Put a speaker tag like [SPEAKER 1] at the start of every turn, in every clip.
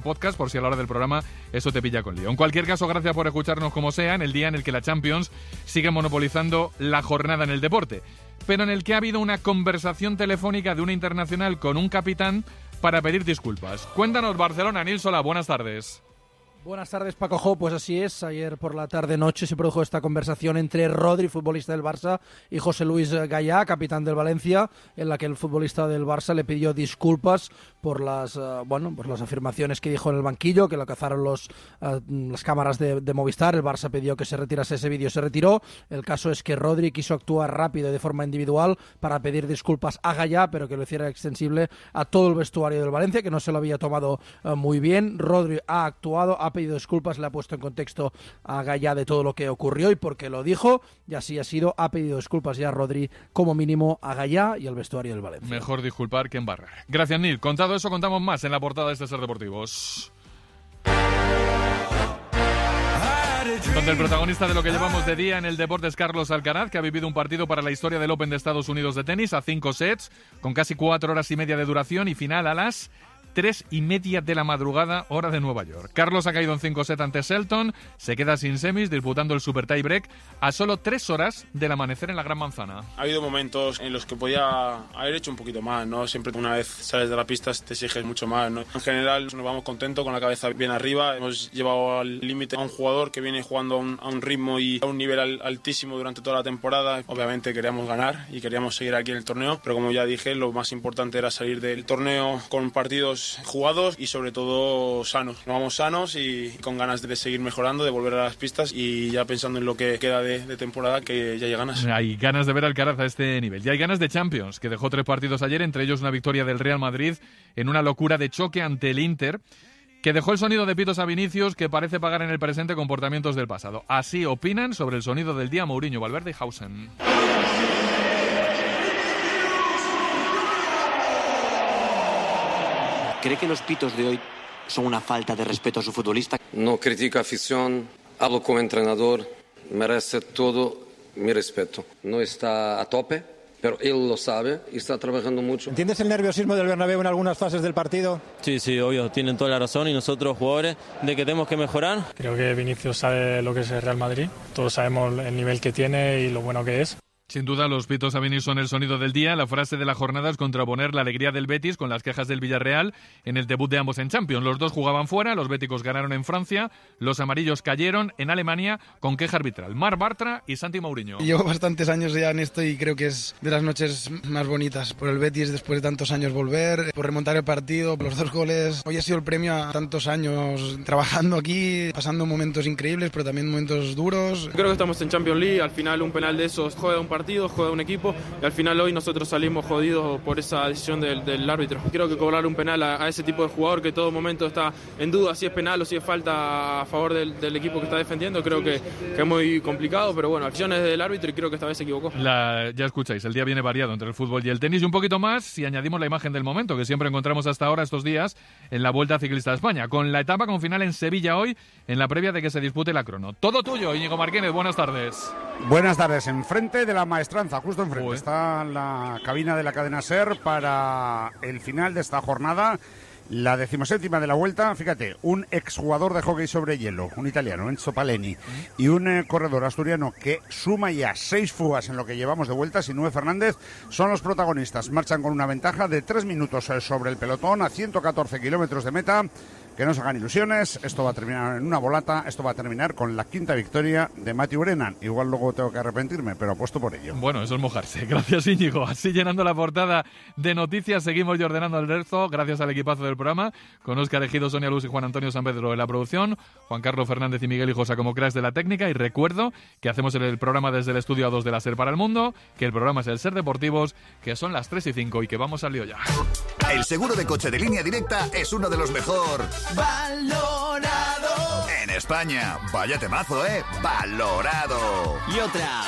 [SPEAKER 1] podcast, por si a la hora del programa eso te pilla con lío. En cualquier caso, gracias por escucharnos como sea, en el día en el que la Champions sigue monopolizando la jornada en el deporte, pero en el que ha habido una conversación telefónica de una internacional con un capitán para pedir disculpas. Cuéntanos, Barcelona. Nils, hola, buenas tardes.
[SPEAKER 2] Buenas tardes, Paco Jo. Pues así es, ayer por la tarde-noche se produjo esta conversación entre Rodri, futbolista del Barça, y José Luis Gallá, capitán del Valencia, en la que el futbolista del Barça le pidió disculpas por las afirmaciones que dijo en el banquillo, que lo cazaron las cámaras de Movistar. El Barça pidió que se retirase ese vídeo, se retiró. El caso es que Rodri quiso actuar rápido y de forma individual para pedir disculpas a Gallá, pero que lo hiciera extensible a todo el vestuario del Valencia, que no se lo había tomado muy bien. Rodri ha actuado, ha pedido disculpas, le ha puesto en contexto a Gallá de todo lo que ocurrió y por qué lo dijo, y así ha sido. Ha pedido disculpas ya Rodri, como mínimo, a Gallá y al vestuario del Valencia.
[SPEAKER 1] Mejor disculpar que embarrar. Gracias, Nil. Contado eso, contamos más en la portada de este Ser Deportivos, donde el protagonista de lo que llevamos de día en el deporte es Carlos Alcaraz, que ha vivido un partido para la historia del Open de Estados Unidos de tenis a 5 sets, con casi 4 horas y media de duración y final a las 3:30 de la madrugada, hora de Nueva York. Carlos ha caído en 5 sets ante Shelton, se queda sin semis, disputando el Super Tie Break a solo 3 horas del amanecer en la Gran Manzana.
[SPEAKER 3] Ha habido momentos en los que podía haber hecho un poquito más, ¿no? Siempre una vez sales de la pista te exiges mucho más, ¿no? En general nos vamos contentos, con la cabeza bien arriba. Hemos llevado al límite a un jugador que viene jugando a un ritmo y a un nivel altísimo durante toda la temporada. Obviamente queríamos ganar y queríamos seguir aquí en el torneo, pero como ya dije, lo más importante era salir del torneo con partidos jugados y sobre todo sanos. Nos vamos sanos y con ganas de seguir mejorando, de volver a las pistas y ya pensando en lo que queda de temporada, que ya hay ganas.
[SPEAKER 1] Hay ganas de ver al Alcaraz a este nivel. Ya hay ganas de Champions, que dejó 3 partidos ayer, entre ellos una victoria del Real Madrid en una locura de choque ante el Inter, que dejó el sonido de pitos a Vinicius, que parece pagar en el presente comportamientos del pasado. Así opinan sobre el sonido del día Mourinho, Valverde y Hausen.
[SPEAKER 4] ¿Cree que los pitos de hoy son una falta de respeto a su futbolista?
[SPEAKER 5] No critica afición, hablo como entrenador, merece todo mi respeto. No está a tope, pero él lo sabe y está trabajando mucho.
[SPEAKER 6] ¿Entiendes el nerviosismo del Bernabéu en algunas fases del partido?
[SPEAKER 7] Sí, obvio, tienen toda la razón, y nosotros jugadores de que tenemos que mejorar.
[SPEAKER 8] Creo que Vinicius sabe lo que es el Real Madrid, todos sabemos el nivel que tiene y lo bueno que es.
[SPEAKER 1] Sin duda, los pitos a Vinicius son el sonido del día. La frase de la jornada es contraponer la alegría del Betis con las quejas del Villarreal en el debut de ambos en Champions. Los dos jugaban fuera, los béticos ganaron en Francia, los amarillos cayeron en Alemania con queja arbitral. Marc Bartra y Santi Mourinho.
[SPEAKER 9] Llevo bastantes años ya en esto y creo que es de las noches más bonitas. Por el Betis, después de tantos años volver, por remontar el partido, por los 2 goles. Hoy ha sido el premio a tantos años trabajando aquí, pasando momentos increíbles, pero también momentos duros.
[SPEAKER 10] Creo que estamos en Champions League, al final un penal de esos juega un partido, juega un equipo, y al final hoy nosotros salimos jodidos por esa decisión del árbitro. Creo que cobrar un penal a ese tipo de jugador que todo momento está en duda si es penal o si es falta a favor del equipo que está defendiendo, creo que es muy complicado, pero bueno, acciones del árbitro y creo que esta vez se equivocó.
[SPEAKER 1] Ya escucháis, el día viene variado entre el fútbol y el tenis, y un poquito más si añadimos la imagen del momento que siempre encontramos hasta ahora estos días en la Vuelta Ciclista de España, con la etapa con final en Sevilla hoy, en la previa de que se dispute la crono. Todo tuyo, Íñigo Martínez, buenas tardes.
[SPEAKER 11] Buenas tardes, enfrente de la Maestranza, justo enfrente. Está la cabina de la cadena SER para el final de esta jornada, la 17ª de la Vuelta. Fíjate, un exjugador de hockey sobre hielo, un italiano, Enzo Paleni, y un corredor asturiano que suma ya 6 fugas en lo que llevamos de vuelta, Sinue Fernández, son los protagonistas. Marchan con una ventaja de 3 minutos sobre el pelotón a 114 kilómetros de meta. Que no se hagan ilusiones, esto va a terminar en una volata, esto va a terminar con la 5ª victoria de Matthew Brennan. Igual luego tengo que arrepentirme, pero apuesto por ello.
[SPEAKER 1] Bueno, eso es mojarse. Gracias, Íñigo. Así llenando la portada de noticias, seguimos y ordenando el resto, gracias al equipazo del programa, con Óscar Ejido, Sonia Luz y Juan Antonio San Pedro en la producción, Juan Carlos Fernández y Miguel Hijosa como cracks de la técnica, y recuerdo que hacemos el programa desde el estudio A2 de la SER para el mundo, que el programa es el Ser Deportivos, que son las 3:05 y que vamos al lío ya.
[SPEAKER 12] El seguro de coche de Línea Directa es uno de los mejor valorado en España. Vaya temazo, valorado.
[SPEAKER 13] Y otra,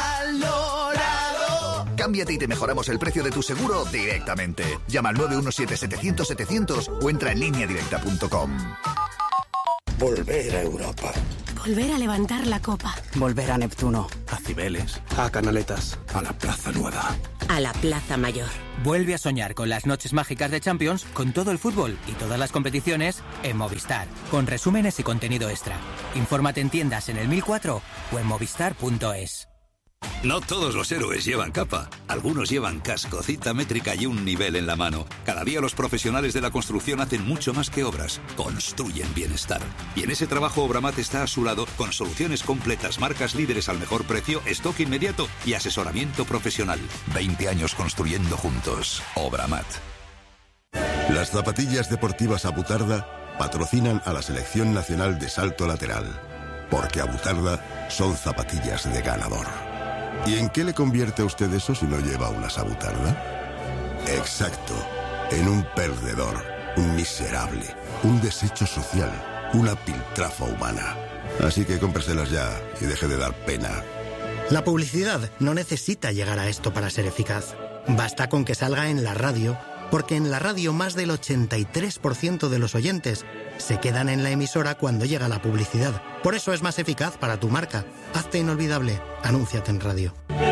[SPEAKER 13] valorado.
[SPEAKER 12] Cámbiate y te mejoramos el precio de tu seguro directamente. Llama al 917-700-700 o entra en lineadirecta.com.
[SPEAKER 14] Volver a Europa.
[SPEAKER 15] Volver a levantar la copa.
[SPEAKER 16] Volver a Neptuno.
[SPEAKER 14] A Cibeles. A Canaletas. A la Plaza Nueva.
[SPEAKER 13] a la Plaza Mayor.
[SPEAKER 15] Vuelve a soñar con las noches mágicas de Champions, con todo el fútbol y todas las competiciones en Movistar, con resúmenes y contenido extra. Infórmate en tiendas en el 1004 o en movistar.es.
[SPEAKER 16] No todos los héroes llevan capa. Algunos llevan casco, cita métrica y un nivel en la mano. Cada día los profesionales de la construcción hacen mucho más que obras. Construyen bienestar. Y en ese trabajo Obramat está a su lado con soluciones completas, marcas líderes al mejor precio, stock inmediato y asesoramiento profesional.
[SPEAKER 12] 20 años construyendo juntos. Obramat. Las zapatillas deportivas Abutarda patrocinan a la Selección Nacional de Salto Lateral. Porque Abutarda son zapatillas de ganador. ¿Y en qué le convierte a usted eso si no lleva una Abutarda? Exacto, en un perdedor, un miserable, un desecho social, una piltrafa humana. Así que cómpreselas ya y deje de dar pena.
[SPEAKER 17] La publicidad no necesita llegar a esto para ser eficaz. Basta con que salga en la radio, porque en la radio más del 83% de los oyentes se quedan en la emisora cuando llega la publicidad. Por eso es más eficaz para tu marca. Hazte inolvidable. Anúnciate en radio.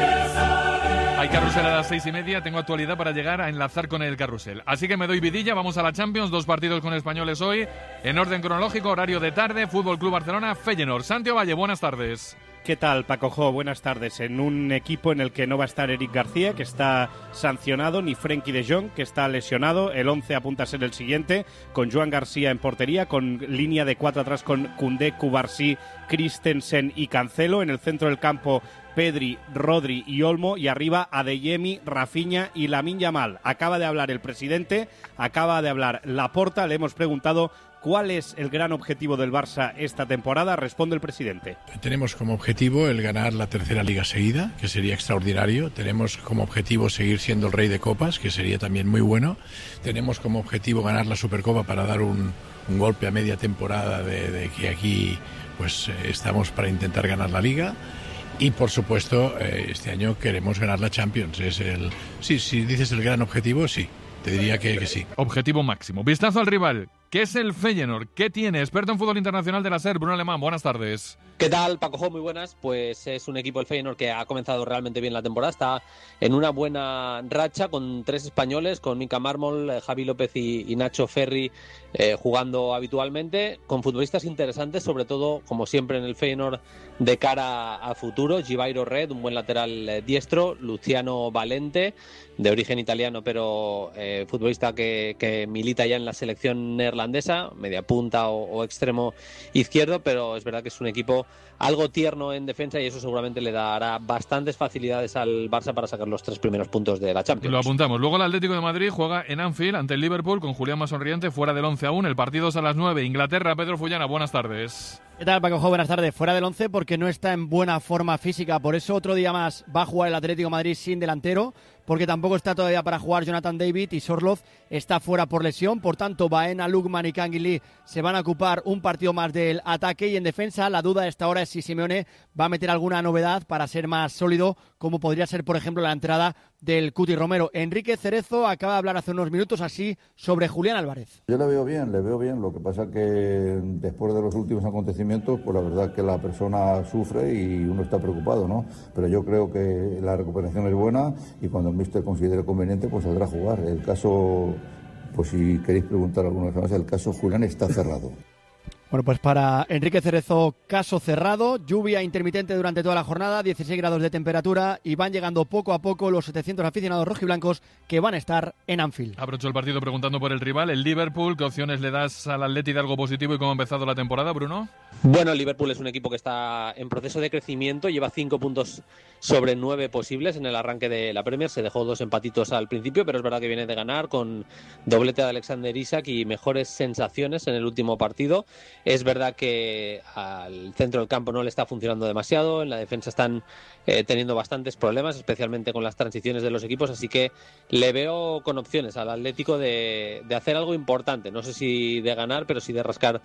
[SPEAKER 1] Hay carrusel a las 6:30, tengo actualidad para llegar a enlazar con el carrusel. Así que me doy vidilla, vamos a la Champions, 2 partidos con españoles hoy. En orden cronológico, horario de tarde, Fútbol Club Barcelona, Feyenoord. Santiago Valle, buenas tardes.
[SPEAKER 18] ¿Qué tal, Paco Jo? Buenas tardes. En un equipo en el que no va a estar Eric García, que está sancionado, ni Frenkie de Jong, que está lesionado. El 11 apunta a ser el siguiente, con Joan García en portería, con línea de 4 atrás con Koundé, Cubarsí, Christensen y Cancelo. En el centro del campo, Pedri, Rodri y Olmo, y arriba Adeyemi, Rafinha y Lamine Yamal. Acaba de hablar el presidente, acaba de hablar Laporta, le hemos preguntado ¿cuál es el gran objetivo del Barça esta temporada? Responde el presidente.
[SPEAKER 19] Tenemos como objetivo el ganar la tercera liga seguida, que sería extraordinario. Tenemos como objetivo seguir siendo el rey de copas, que sería también muy bueno. Tenemos como objetivo ganar la Supercopa para dar un golpe a media temporada de que aquí pues estamos para intentar ganar la liga. Y por supuesto, este año queremos ganar la Champions. Sí, si dices el gran objetivo, sí. Te diría que sí.
[SPEAKER 1] Objetivo máximo. Vistazo al rival. ¿Qué es el Feyenoord? ¿Qué tiene? Experto en fútbol internacional de la SER, Bruno Alemán. Buenas tardes.
[SPEAKER 20] ¿Qué tal, Paco Jo? Muy buenas. Pues es un equipo, el Feyenoord, que ha comenzado realmente bien la temporada. Está en una buena racha con 3 españoles, con Mika Mármol, Javi López y Nacho Ferri jugando habitualmente, con futbolistas interesantes, sobre todo, como siempre en el Feyenoord, de cara a futuro. Givairo Red, un buen lateral diestro. Luciano Valente, de origen italiano, pero futbolista que milita ya en la selección neerlandesa, media punta o extremo izquierdo, pero es verdad que es un equipo algo tierno en defensa y eso seguramente le dará bastantes facilidades al Barça para sacar los 3 primeros puntos de la Champions.
[SPEAKER 1] Lo apuntamos. Luego el Atlético de Madrid juega en Anfield ante el Liverpool con Julián Masonriente fuera del 11-1. El partido es a las 9. Inglaterra, Pedro Fullana, buenas tardes.
[SPEAKER 21] ¿Qué tal, Paco Jo? Buenas tardes. Fuera del 11 porque no está en buena forma física. Por eso otro día más va a jugar el Atlético de Madrid sin delantero, porque tampoco está todavía para jugar Jonathan David y Sorloth está fuera por lesión. Por tanto, Baena, Lukman y Canguilí se van a ocupar un partido más del ataque, y en defensa la duda a esta hora es si Simeone va a meter alguna novedad para ser más sólido, como podría ser, por ejemplo, la entrada del Cuti Romero. Enrique Cerezo acaba de hablar hace unos minutos así sobre Julián Álvarez.
[SPEAKER 22] Yo le veo bien. Lo que pasa que después de los últimos acontecimientos, pues la verdad que la persona sufre y uno está preocupado, ¿no? Pero yo creo que la recuperación es buena y cuando el míster considere conveniente, pues saldrá a jugar. El caso, pues si queréis preguntar alguna vez más, el caso Julián está cerrado.
[SPEAKER 21] Bueno, pues para Enrique Cerezo, caso cerrado, lluvia intermitente durante toda la jornada, 16 grados de temperatura y van llegando poco a poco los 700 aficionados rojiblancos que van a estar en Anfield.
[SPEAKER 1] Aprovecho el partido preguntando por el rival, el Liverpool. ¿Qué opciones le das al Atleti de algo positivo y cómo ha empezado la temporada, Bruno?
[SPEAKER 20] Bueno, el Liverpool es un equipo que está en proceso de crecimiento, lleva 5 puntos sobre 9 posibles en el arranque de la Premier, se dejó 2 empatitos al principio, pero es verdad que viene de ganar con doblete de Alexander Isak y mejores sensaciones en el último partido. Es verdad que al centro del campo no le está funcionando demasiado, en la defensa están teniendo bastantes problemas, especialmente con las transiciones de los equipos, así que le veo con opciones al Atlético de hacer algo importante, no sé si de ganar, pero sí de rascar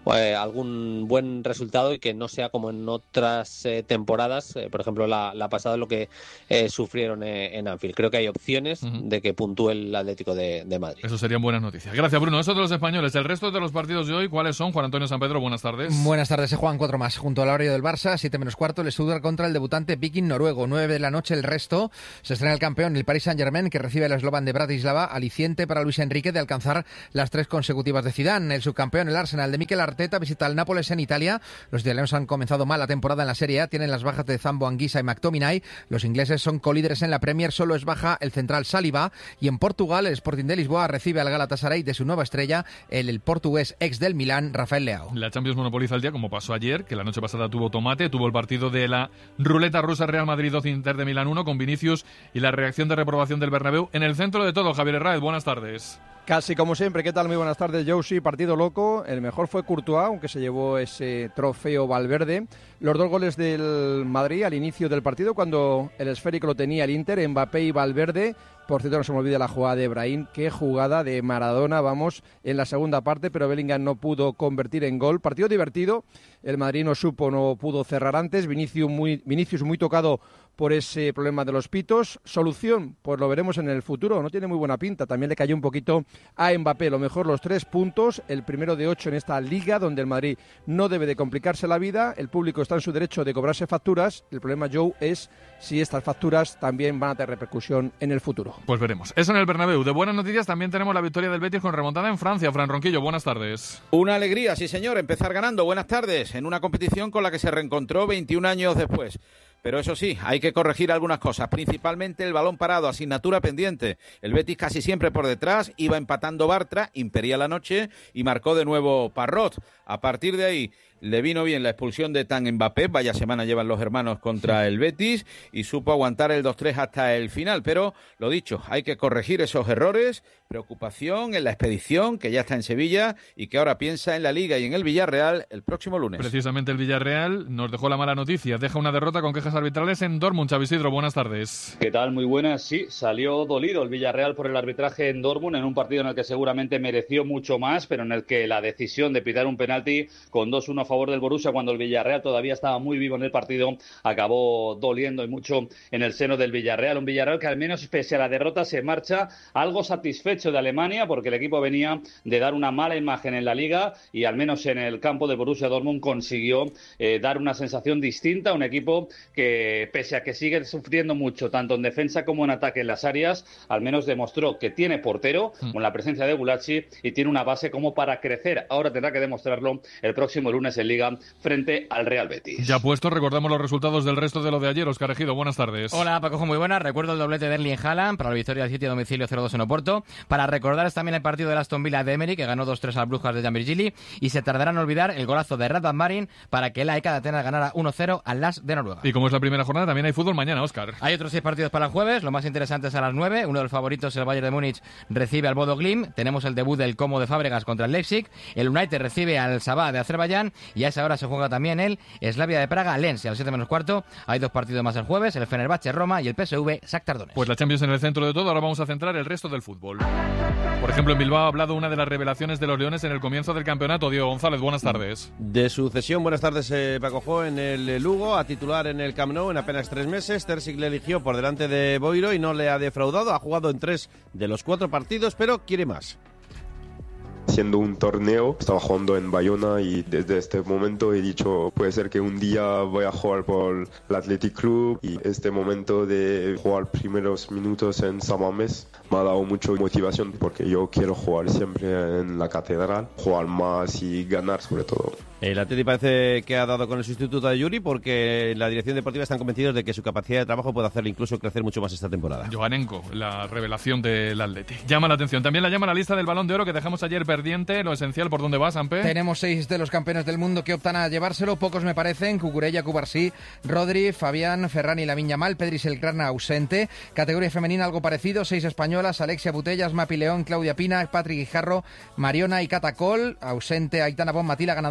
[SPEAKER 20] algún buen resultado y que no sea como en otras temporadas, por ejemplo la pasada, lo que sufrieron en Anfield. Creo que hay opciones de que puntúe el Atlético de Madrid.
[SPEAKER 1] Eso serían buenas noticias. Gracias, Bruno. Eso de los españoles. El resto de los partidos de hoy, ¿cuáles son, Juan Antonio Sánchez? San Pedro, buenas tardes.
[SPEAKER 2] Buenas tardes, se juegan 4 más. Junto al horario del Barça, 7:15, el Stuttgart contra el debutante Viking noruego. 9 de la noche el resto. Se estrena el campeón, el Paris Saint-Germain, que recibe al Slovan de Bratislava, aliciente para Luis Enrique de alcanzar las 3 consecutivas de Zidane. El subcampeón, el Arsenal de Mikel Arteta, visita al Nápoles en Italia. Los italianos han comenzado mal la temporada en la Serie A, tienen las bajas de Zambo Anguissa y McTominay. Los ingleses son colíderes en la Premier, solo es baja el central Saliba. Y en Portugal, el Sporting de Lisboa recibe al Galatasaray de su nueva estrella, el portugués ex del Milán, Rafael Leao.
[SPEAKER 1] La Champions monopoliza el día, como pasó ayer, que la noche pasada tuvo tomate, tuvo el partido de la ruleta rusa, Real Madrid 2, Inter de Milán 1, con Vinicius y la reacción de reprobación del Bernabéu. En el centro de todo, Javier Herráez, buenas tardes.
[SPEAKER 13] Casi como siempre, ¿qué tal? Muy buenas tardes, Josie. Partido loco, el mejor fue Courtois, aunque se llevó ese trofeo Valverde. Los 2 goles del Madrid al inicio del partido, cuando el esférico lo tenía el Inter, Mbappé y Valverde. Por cierto, no se me olvide la jugada de Brahim, qué jugada de Maradona, vamos, en la segunda parte, pero Bellingham no pudo convertir en gol. Partido divertido, el Madrid no pudo cerrar antes, Vinicius muy tocado por ese problema de los pitos. Solución, pues lo veremos en el futuro, no tiene muy buena pinta, también le cayó un poquito a Mbappé. Lo mejor, los 3 puntos, el primero de 8 en esta liga, donde el Madrid no debe de complicarse la vida, el público está en su derecho de cobrarse facturas, el problema, Joe, es si estas facturas también van a tener repercusión en el futuro.
[SPEAKER 1] Pues veremos. Eso en el Bernabéu. De buenas noticias también tenemos la victoria del Betis con remontada en Francia. Fran Ronquillo, buenas tardes.
[SPEAKER 23] Una alegría, sí señor, empezar ganando. Buenas tardes, en una competición con la que se reencontró 21 años después. Pero eso sí, hay que corregir algunas cosas, principalmente el balón parado, asignatura pendiente. El Betis casi siempre por detrás, iba empatando Bartra, impedía la noche y marcó de nuevo Parrot. A partir de ahí le vino bien la expulsión de Tan Mbappé, vaya semana llevan los hermanos contra el Betis, y supo aguantar el 2-3 hasta el final. Pero, lo dicho, hay que corregir esos errores, preocupación en la expedición, que ya está en Sevilla y que ahora piensa en la Liga y en el Villarreal el próximo lunes.
[SPEAKER 1] Precisamente el Villarreal nos dejó la mala noticia, deja una derrota con quejas arbitrales en Dortmund. Xavi Isidro, buenas tardes.
[SPEAKER 24] ¿Qué tal? Muy buenas. Sí, salió dolido el Villarreal por el arbitraje en Dortmund, en un partido en el que seguramente mereció mucho más, pero en el que la decisión de pitar un penalti con 2-1 a favor del Borussia, cuando el Villarreal todavía estaba muy vivo en el partido, acabó doliendo y mucho en el seno del Villarreal. Un Villarreal que al menos, pese a la derrota, se marcha algo satisfecho de Alemania, porque el equipo venía de dar una mala imagen en la Liga y al menos en el campo del Borussia Dortmund consiguió dar una sensación distinta. Un equipo que, pese a que sigue sufriendo mucho, tanto en defensa como en ataque en las áreas, al menos demostró que tiene portero, con la presencia de Gulacsi, y tiene una base como para crecer. Ahora tendrá que demostrarlo el próximo lunes en Liga frente al Real Betis.
[SPEAKER 1] Ya puesto, recordamos los resultados del resto de lo de ayer. Óscar Ejido, buenas tardes.
[SPEAKER 25] Hola, Pacojo, muy buenas. Recuerdo el doblete de Erling Haaland para la victoria del City a domicilio 0-2 en Oporto. Para recordar también el partido del Aston Villa de Emery, que ganó 2-3 al Brujas de Jan Virgili, y se tardarán en olvidar el golazo de Radvan Marin para que la ECA de Atenas ganara 1-0 al LAS de Noruega.
[SPEAKER 1] Y como es la primera jornada, también hay fútbol mañana, Óscar.
[SPEAKER 25] Hay otros 6 partidos para el jueves, lo más interesante es a las 9. Uno de los favoritos, el Bayern de Múnich, recibe al Bodo Glimt. Tenemos el debut del Como de Fábregas contra el Leipzig. El United recibe al Sabah de Azerbaiyán, y a esa hora se juega también el Slavia de Praga, Lens, y a las 7:15 hay 2 partidos más el jueves, el Fenerbahce Roma y el PSV Shakhtar Donetsk.
[SPEAKER 1] Pues la Champions en el centro de todo, ahora vamos a centrar el resto del fútbol. Por ejemplo, en Bilbao ha hablado una de las revelaciones de los Leones en el comienzo del campeonato. Diego González, buenas tardes.
[SPEAKER 26] De su cesión, buenas tardes, Paco, en el Lugo, a titular en el Camp Nou en apenas 3 meses. Terzic le eligió por delante de Boiro y no le ha defraudado. Ha jugado en 3 de los 4 partidos, pero quiere más.
[SPEAKER 27] Siendo un torneo, estaba jugando en Bayona y desde este momento he dicho, puede ser que un día voy a jugar por el Athletic Club, y este momento de jugar primeros minutos en San Mamés me ha dado mucha motivación, porque yo quiero jugar siempre en la catedral, jugar más y ganar sobre todo.
[SPEAKER 26] El Atleti parece que ha dado con el sustituto de Yuri, porque la dirección deportiva están convencidos de que su capacidad de trabajo puede hacerle incluso crecer mucho más esta temporada.
[SPEAKER 1] Johanenko, la revelación del Atleti. Llama la atención. También la llama la lista del Balón de Oro que dejamos ayer pendiente. Lo esencial, ¿por dónde va, Sampe?
[SPEAKER 2] Tenemos 6 de los campeones del mundo que optan a llevárselo. Pocos me parecen. Cucurella, Cubarsí, Rodri, Fabián, Ferran y Lamine Yamal. Pedri Selkrana ausente. Categoría femenina algo parecido. 6 españolas. Alexia Putellas, Mapi León, Claudia Pina, Patrick Guijarro, Mariona y Catacol. Ausente Aitana Bonmatí, la ganadora de las 3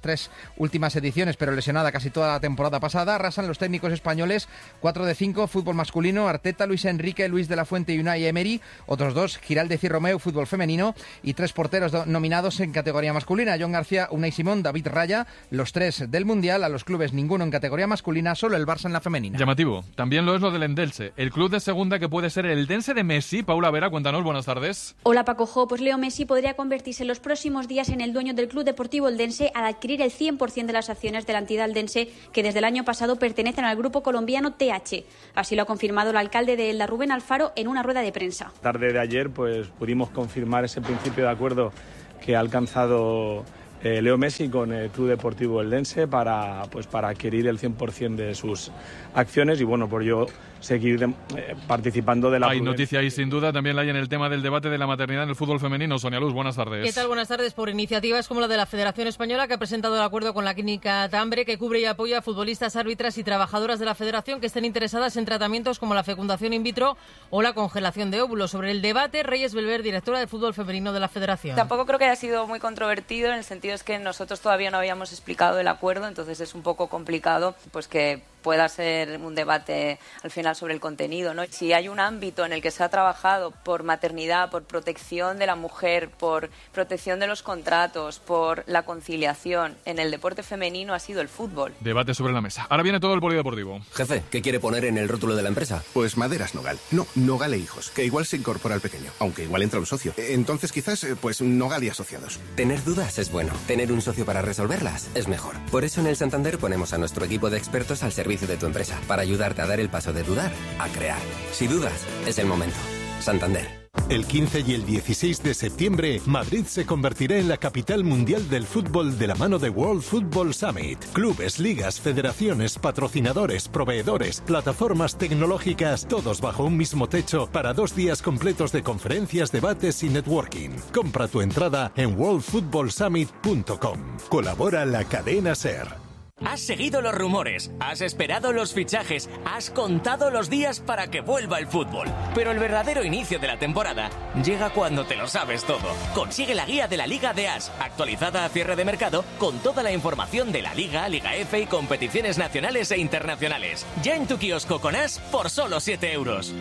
[SPEAKER 2] 3 últimas ediciones, pero lesionada casi toda la temporada pasada. Arrasan los técnicos españoles, 4 de 5, fútbol masculino, Arteta, Luis Enrique, Luis de la Fuente y Unai Emery. Otros 2, Giraldez y Romeu, fútbol femenino. Y 3 porteros nominados en categoría masculina, John García, Unai Simón, David Raya, los 3 del Mundial. A los clubes ninguno en categoría masculina, solo el Barça en la femenina.
[SPEAKER 1] Llamativo. También lo es lo del Eldense, el club de segunda que puede ser el Eldense de Messi. Paula Vera, cuéntanos, buenas tardes.
[SPEAKER 3] Hola Paco Jo, pues Leo Messi podría convertirse en los próximos días en el dueño del Club Deportivo Eldense al adquirir el 100% de las acciones de la entidad eldense que desde el año pasado pertenecen al grupo colombiano TH. Así lo ha confirmado el alcalde de Elda, Rubén Alfaro, en una rueda de prensa.
[SPEAKER 4] Tarde de ayer pues pudimos confirmar ese principio de acuerdo que ha alcanzado Leo Messi con el Club Deportivo Eldense para adquirir el 100% de sus acciones y bueno, por yo seguir participando de la...
[SPEAKER 1] Hay noticia ahí sin duda, también la hay en el tema del debate de la maternidad en el fútbol femenino. Sonia Luz, buenas tardes.
[SPEAKER 5] ¿Qué tal? Buenas tardes. Por iniciativas como la de la Federación Española, que ha presentado el acuerdo con la clínica Tambre, que cubre y apoya a futbolistas, árbitras y trabajadoras de la Federación que estén interesadas en tratamientos como la fecundación in vitro o la congelación de óvulos. Sobre el debate, Reyes Belver, directora de fútbol femenino de la Federación.
[SPEAKER 6] Tampoco creo que haya sido muy controvertido, en el sentido es que nosotros todavía no habíamos explicado el acuerdo, entonces es un poco complicado pues que pueda ser un debate al final sobre el contenido, ¿no? Si hay un ámbito en el que se ha trabajado por maternidad, por protección de la mujer, por protección de los contratos, por la conciliación en el deporte femenino, ha sido el fútbol.
[SPEAKER 1] Debate sobre la mesa. Ahora viene todo el polideportivo.
[SPEAKER 7] Jefe, ¿qué quiere poner en el rótulo de la empresa?
[SPEAKER 8] Pues Maderas Nogal. No, Nogal e Hijos, que igual se incorpora al pequeño, aunque igual entra un socio. Entonces quizás, pues Nogal y Asociados.
[SPEAKER 7] Tener dudas es bueno. Tener un socio para resolverlas es mejor. Por eso en el Santander ponemos a nuestro equipo de expertos al servicio de tu empresa, para ayudarte a dar el paso de dudar a crear. Si dudas, es el momento. Santander.
[SPEAKER 9] El 15 y el 16 de septiembre, Madrid se convertirá en la capital mundial del fútbol de la mano de World Football Summit. Clubes, ligas, federaciones, patrocinadores, proveedores, plataformas tecnológicas, todos bajo un mismo techo para 2 días completos de conferencias, debates y networking. Compra tu entrada en worldfootballsummit.com. Colabora la cadena SER.
[SPEAKER 28] Has seguido los rumores, has esperado los fichajes, has contado los días para que vuelva el fútbol. Pero el verdadero inicio de la temporada llega cuando te lo sabes todo. Consigue la guía de la Liga de As, actualizada a cierre de mercado, con toda la información de la Liga, Liga F y competiciones nacionales e internacionales. Ya en tu kiosco con As por solo 7 euros.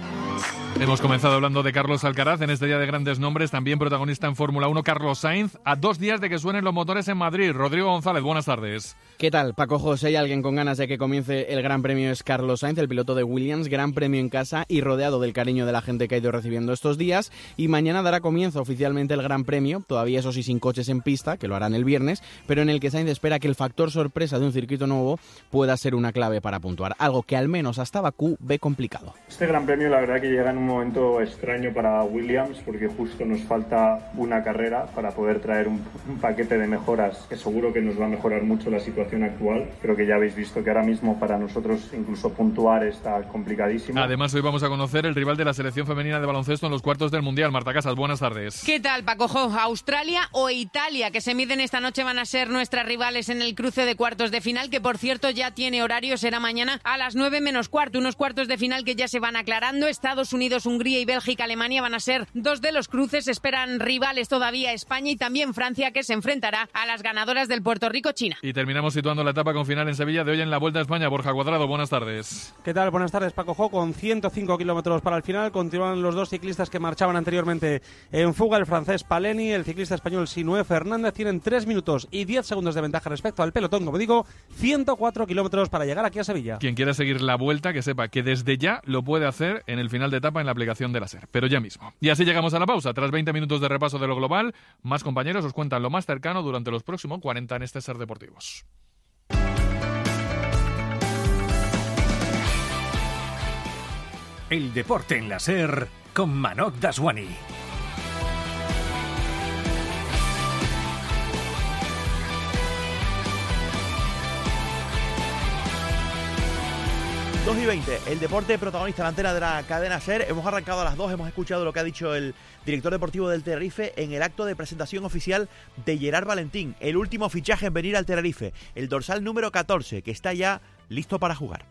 [SPEAKER 1] Hemos comenzado hablando de Carlos Alcaraz en este día de grandes nombres, también protagonista en Fórmula 1 Carlos Sainz, a 2 días de que suenen los motores en Madrid. Rodrigo González, buenas tardes.
[SPEAKER 21] ¿Qué tal, Paco José? ¿Hay alguien con ganas de que comience el Gran Premio? Es Carlos Sainz, el piloto de Williams, Gran Premio en casa y rodeado del cariño de la gente que ha ido recibiendo estos días, y mañana dará comienzo oficialmente el Gran Premio, todavía eso sí sin coches en pista, que lo harán el viernes, pero en el que Sainz espera que el factor sorpresa de un circuito nuevo pueda ser una clave para puntuar, algo que al menos hasta Bakú ve complicado.
[SPEAKER 29] Este Gran Premio la verdad que llega en un momento extraño para Williams, porque justo nos falta una carrera para poder traer un paquete de mejoras que seguro que nos va a mejorar mucho la situación actual. Creo que ya habéis visto que ahora mismo para nosotros incluso puntuar está complicadísimo.
[SPEAKER 1] Además, hoy vamos a conocer el rival de la selección femenina de baloncesto en los cuartos del Mundial. Marta Casas, buenas tardes.
[SPEAKER 30] ¿Qué tal, Paco Jo? Australia o Italia, que se miden esta noche, van a ser nuestras rivales en el cruce de cuartos de final, que por cierto ya tiene horario, será mañana a las 9 menos cuarto. Unos cuartos de final que ya se van aclarando. Estados Unidos, Hungría y Bélgica, Alemania van a ser 2 de los cruces. Esperan rivales todavía España y también Francia, que se enfrentará a las ganadoras del Puerto Rico-China.
[SPEAKER 1] Y terminamos situando la etapa con final en Sevilla de hoy en la Vuelta a España. Borja Cuadrado, buenas tardes.
[SPEAKER 31] ¿Qué tal? Buenas tardes, Paco Jo. Con 105 kilómetros para el final continúan los 2 ciclistas que marchaban anteriormente en fuga. El francés Paleni, el ciclista español Sinué Fernández, tienen 3 minutos y 10 segundos de ventaja respecto al pelotón. Como digo, 104 kilómetros para llegar aquí a Sevilla.
[SPEAKER 1] Quien quiera seguir la Vuelta, que sepa que desde ya lo puede hacer en el final de etapa en la aplicación de la SER. Pero ya mismo. Y así llegamos a la pausa. Tras 20 minutos de repaso de lo global, más compañeros os cuentan lo más cercano durante los próximos 40 en este SER Deportivos.
[SPEAKER 32] El deporte en la SER con Manoj Daswani.
[SPEAKER 33] Dos y 20, el deporte protagonista en la antena de la cadena SER. Hemos arrancado a las 2, hemos escuchado lo que ha dicho el director deportivo del Tenerife en el acto de presentación oficial de Gerard Valentín, el último fichaje en venir al Tenerife, el dorsal número 14, que está ya listo para jugar.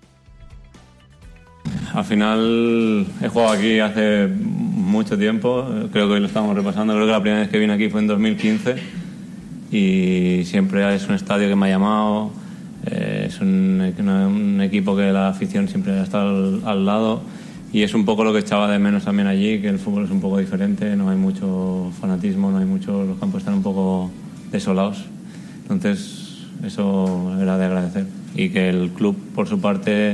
[SPEAKER 34] Al final he jugado aquí hace mucho tiempo, creo que hoy lo estamos repasando, creo que la primera vez que vine aquí fue en 2015, y siempre es un estadio que me ha llamado, es un equipo que la afición siempre ha estado al lado, y es un poco lo que echaba de menos también allí, que el fútbol es un poco diferente, no hay mucho fanatismo, los campos están un poco desolados, entonces eso era de agradecer, y que el club por su parte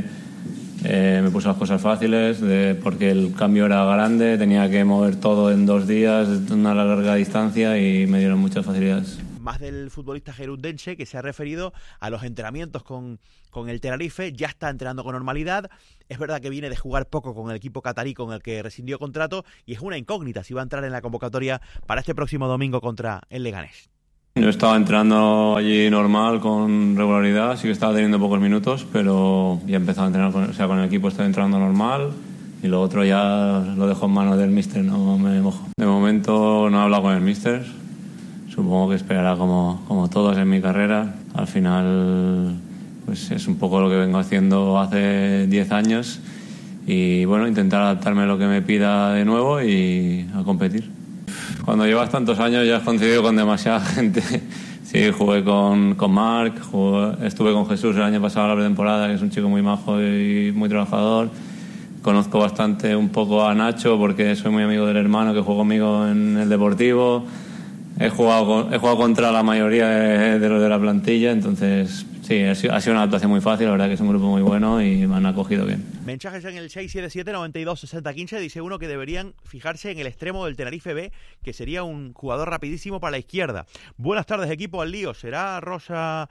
[SPEAKER 34] me puso las cosas fáciles, porque el cambio era grande, tenía que mover todo en 2 días, una larga distancia, y me dieron muchas facilidades.
[SPEAKER 33] Más del futbolista gerundense, que se ha referido a los entrenamientos con el Tenerife, ya está entrenando con normalidad. Es verdad que viene de jugar poco con el equipo catarí con el que rescindió contrato, y es una incógnita si va a entrar en la convocatoria para este próximo domingo contra el Leganés.
[SPEAKER 34] Yo estaba entrenando allí normal, con regularidad, sí que estaba teniendo pocos minutos, pero ya empezaba a entrenar con el equipo, estaba entrenando normal, y lo otro ya lo dejo en manos del míster, no me mojo. De momento no he hablado con el míster, supongo que esperará como todos en mi carrera. Al final pues es un poco lo que vengo haciendo hace 10 años, y bueno, intentar adaptarme a lo que me pida de nuevo y a competir. Cuando llevas tantos años ya has coincidido con demasiada gente. Sí, jugué con Marc, estuve con Jesús el año pasado en la pretemporada, que es un chico muy majo y muy trabajador. Conozco bastante un poco a Nacho, porque soy muy amigo del hermano que jugó conmigo en el Deportivo. He jugado contra la mayoría de los de la plantilla, entonces sí, ha sido una adaptación muy fácil. La verdad que es un grupo muy bueno y me han acogido bien.
[SPEAKER 33] Mensajes en el 677-92-60-15. Dice uno que deberían fijarse en el extremo del Tenerife B, que sería un jugador rapidísimo para la izquierda. Buenas tardes, equipo al lío. ¿Será Rosa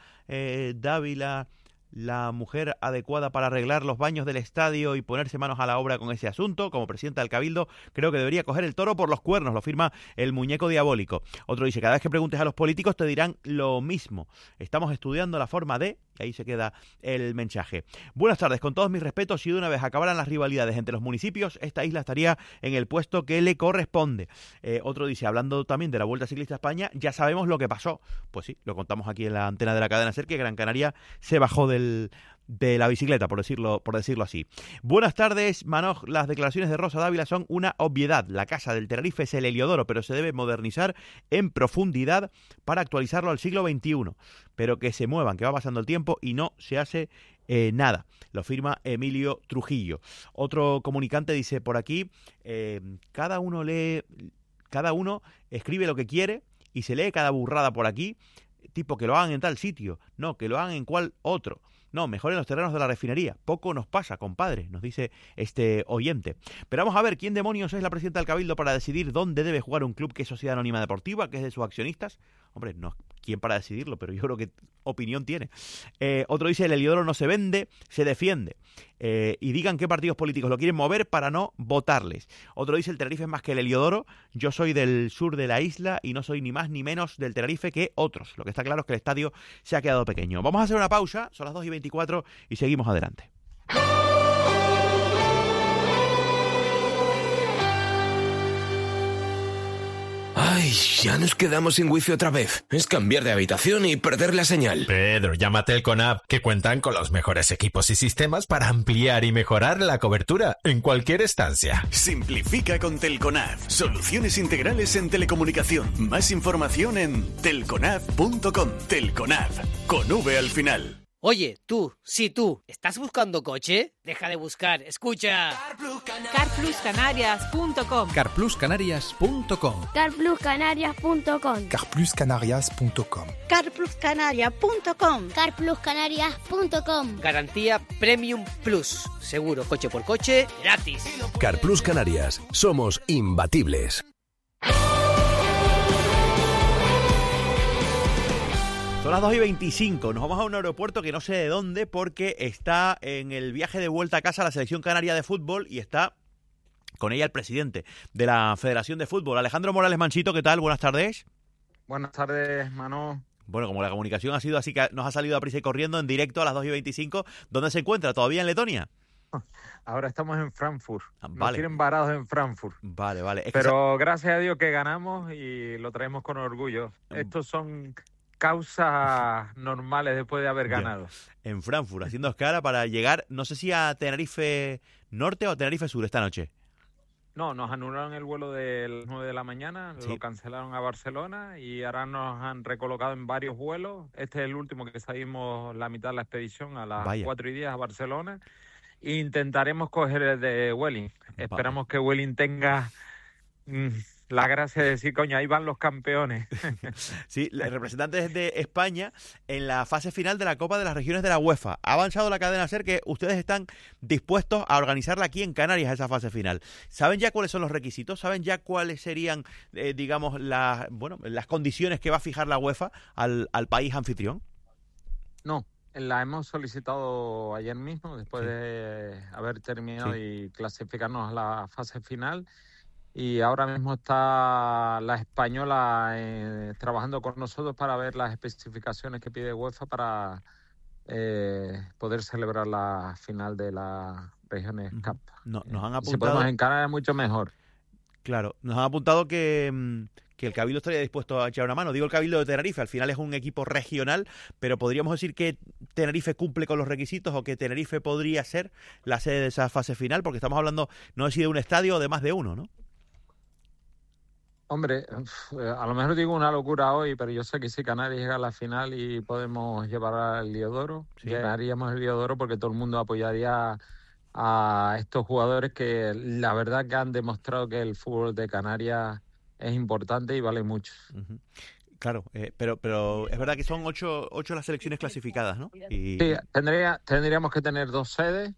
[SPEAKER 33] Dávila la mujer adecuada para arreglar los baños del estadio y ponerse manos a la obra con ese asunto? Como presidenta del Cabildo, creo que debería coger el toro por los cuernos, lo firma el muñeco diabólico. Otro dice, cada vez que preguntes a los políticos te dirán lo mismo. Estamos estudiando la forma de... Y ahí se queda el mensaje. Buenas tardes, con todos mis respetos, si de una vez acabaran las rivalidades entre los municipios, esta isla estaría en el puesto que le corresponde. Otro dice, hablando también de la Vuelta Ciclista a España, ya sabemos lo que pasó. Pues sí, lo contamos aquí en la antena de la cadena SER, que Gran Canaria se bajó de la bicicleta, por decirlo así. Buenas tardes, Manoj. Las declaraciones de Rosa Dávila son una obviedad. La casa del Tenerife es el Heliodoro, pero se debe modernizar en profundidad para actualizarlo al siglo XXI. Pero que se muevan, que va pasando el tiempo y no se hace nada. Lo firma Emilio Trujillo. Otro comunicante dice por aquí, cada uno escribe lo que quiere y se lee cada burrada por aquí, tipo que lo hagan en tal sitio, no, que lo hagan en cual otro. No, mejor en los terrenos de la refinería. Poco nos pasa, compadre, nos dice este oyente. Pero vamos a ver, ¿quién demonios es la presidenta del Cabildo para decidir dónde debe jugar un club que es Sociedad Anónima Deportiva, que es de sus accionistas? Hombre, no, ¿quién para decidirlo? Pero yo creo que opinión tiene. Otro dice, el Heliodoro no se vende, se defiende. Y digan qué partidos políticos lo quieren mover para no votarles. Otro dice, el Tenerife es más que el Heliodoro. Yo soy del sur de la isla y no soy ni más ni menos del Tenerife que otros. Lo que está claro es que el estadio se ha quedado pequeño. Vamos a hacer una pausa, son las 2:24 y seguimos adelante.
[SPEAKER 10] Ay, ya nos quedamos sin wifi otra vez. Es cambiar de habitación y perder la señal.
[SPEAKER 11] Pedro, llama a Telconav, que cuentan con los mejores equipos y sistemas para ampliar y mejorar la cobertura en cualquier estancia.
[SPEAKER 12] Simplifica con Telconav. Soluciones integrales en telecomunicación. Más información en telconav.com. Telconav, con V al final.
[SPEAKER 13] Oye, tú, ¿estás buscando coche? Deja de buscar, escucha.
[SPEAKER 14] Carpluscanarias.com.
[SPEAKER 15] Carpluscanarias.com.
[SPEAKER 14] Carpluscanarias.com.
[SPEAKER 15] Carpluscanarias.com.
[SPEAKER 14] Carpluscanarias.com. Carpluscanarias.com.
[SPEAKER 13] Garantía Premium Plus. Seguro coche por coche, gratis.
[SPEAKER 10] Carplus Canarias. Somos imbatibles.
[SPEAKER 33] Son las 2:25, nos vamos a un aeropuerto que no sé de dónde porque está en el viaje de vuelta a casa la selección canaria de fútbol y está con ella el presidente de la Federación de Fútbol, Alejandro Morales Manchito. ¿Qué tal? Buenas tardes.
[SPEAKER 16] Buenas tardes, Manu.
[SPEAKER 33] Bueno, como la comunicación ha sido así que nos ha salido a prisa y corriendo en directo a las 2:25, ¿dónde se encuentra? ¿Todavía en Letonia?
[SPEAKER 16] Ahora estamos en Frankfurt.
[SPEAKER 33] Vale.
[SPEAKER 16] Nos tienen varados en Frankfurt.
[SPEAKER 33] Vale.
[SPEAKER 16] Pero gracias a Dios que ganamos y lo traemos con orgullo. Estos son causas normales después de haber ganado.
[SPEAKER 33] En Frankfurt, haciendo escala para llegar, no sé si a Tenerife Norte o a Tenerife Sur esta noche.
[SPEAKER 16] No, nos anularon el vuelo de las 9 de la mañana, lo cancelaron a Barcelona y ahora nos han recolocado en varios vuelos. Este es el último que salimos la mitad de la expedición a las 4:10 a Barcelona. E intentaremos coger el de Vueling. Esperamos que Vueling tenga la gracia de decir, coño, ahí van los campeones.
[SPEAKER 33] Sí, representantes de España en la fase final de la Copa de las Regiones de la UEFA. Ha avanzado la cadena SER que ustedes están dispuestos a organizarla aquí en Canarias, esa fase final. ¿Saben ya cuáles son los requisitos? ¿Saben ya cuáles serían, digamos, las condiciones que va a fijar la UEFA al país anfitrión?
[SPEAKER 16] No. La hemos solicitado ayer mismo, después de haber terminado y clasificarnos a la fase final. Y ahora mismo está la española trabajando con nosotros para ver las especificaciones que pide UEFA para poder celebrar la final de las regiones CAP.
[SPEAKER 33] Nos han apuntado...
[SPEAKER 16] Si podemos encarar mucho mejor.
[SPEAKER 33] Claro, nos han apuntado que el Cabildo estaría dispuesto a echar una mano. Digo el Cabildo de Tenerife, al final es un equipo regional, pero podríamos decir que Tenerife cumple con los requisitos o que Tenerife podría ser la sede de esa fase final, porque estamos hablando, no sé si de un estadio o de más de uno, ¿no?
[SPEAKER 16] Hombre, a lo mejor digo una locura hoy, pero yo sé que si Canarias llega a la final y podemos llevar al Heliodoro, ganaríamos el Heliodoro porque todo el mundo apoyaría a estos jugadores que la verdad que han demostrado que el fútbol de Canarias es importante y vale mucho.
[SPEAKER 33] Claro, pero es verdad que son ocho las selecciones clasificadas, ¿no?
[SPEAKER 16] Sí, tendríamos que tener 2 sedes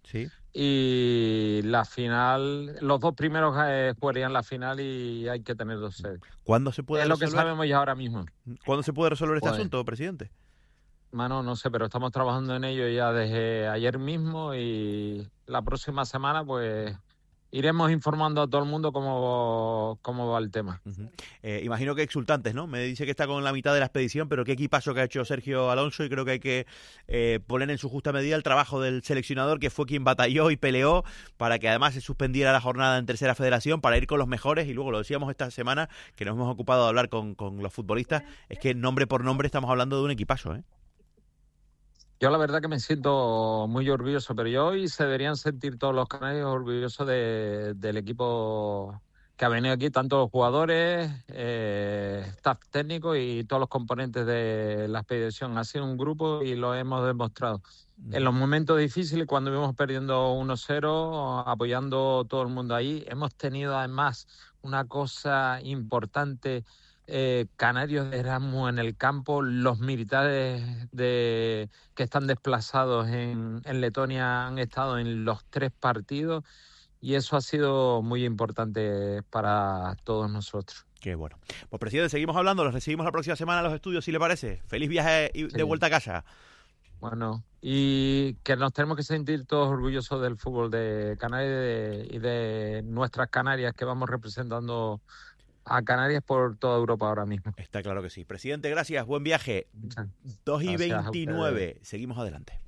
[SPEAKER 16] y la final, los 2 primeros jugarían la final y hay que tener 2 sedes.
[SPEAKER 33] ¿Cuándo se puede
[SPEAKER 16] resolver? Es lo que sabemos ya ahora mismo.
[SPEAKER 33] ¿Cuándo se puede resolver este asunto, presidente?
[SPEAKER 16] Mano, no sé, pero estamos trabajando en ello ya desde ayer mismo y la próxima semana pues iremos informando a todo el mundo cómo va el tema.
[SPEAKER 33] Imagino que exultantes, ¿no? Me dice que está con la mitad de la expedición, pero qué equipazo que ha hecho Sergio Alonso y creo que hay que poner en su justa medida el trabajo del seleccionador, que fue quien batalló y peleó para que además se suspendiera la jornada en Tercera Federación para ir con los mejores y luego lo decíamos esta semana que nos hemos ocupado de hablar con los futbolistas, es que nombre por nombre estamos hablando de un equipazo, ¿eh?
[SPEAKER 16] Yo la verdad que me siento muy orgulloso, pero yo hoy se deberían sentir todos los canarios orgullosos del equipo que ha venido aquí, tanto los jugadores, staff técnico y todos los componentes de la expedición. Ha sido un grupo y lo hemos demostrado. En los momentos difíciles, cuando íbamos perdiendo 1-0, apoyando todo el mundo ahí, hemos tenido además una cosa importante. Canarios de Erasmus en el campo, los militares que están desplazados en Letonia han estado en los 3 partidos y eso ha sido muy importante para todos nosotros.
[SPEAKER 33] Qué bueno. Pues presidente, seguimos hablando, los recibimos la próxima semana a los estudios, si le parece. Feliz viaje de vuelta a casa.
[SPEAKER 16] Bueno, y que nos tenemos que sentir todos orgullosos del fútbol de Canarias y de nuestras Canarias que vamos representando a Canarias por toda Europa ahora mismo.
[SPEAKER 33] Está claro que sí. Presidente, gracias. Buen viaje. 2:29. Seguimos adelante.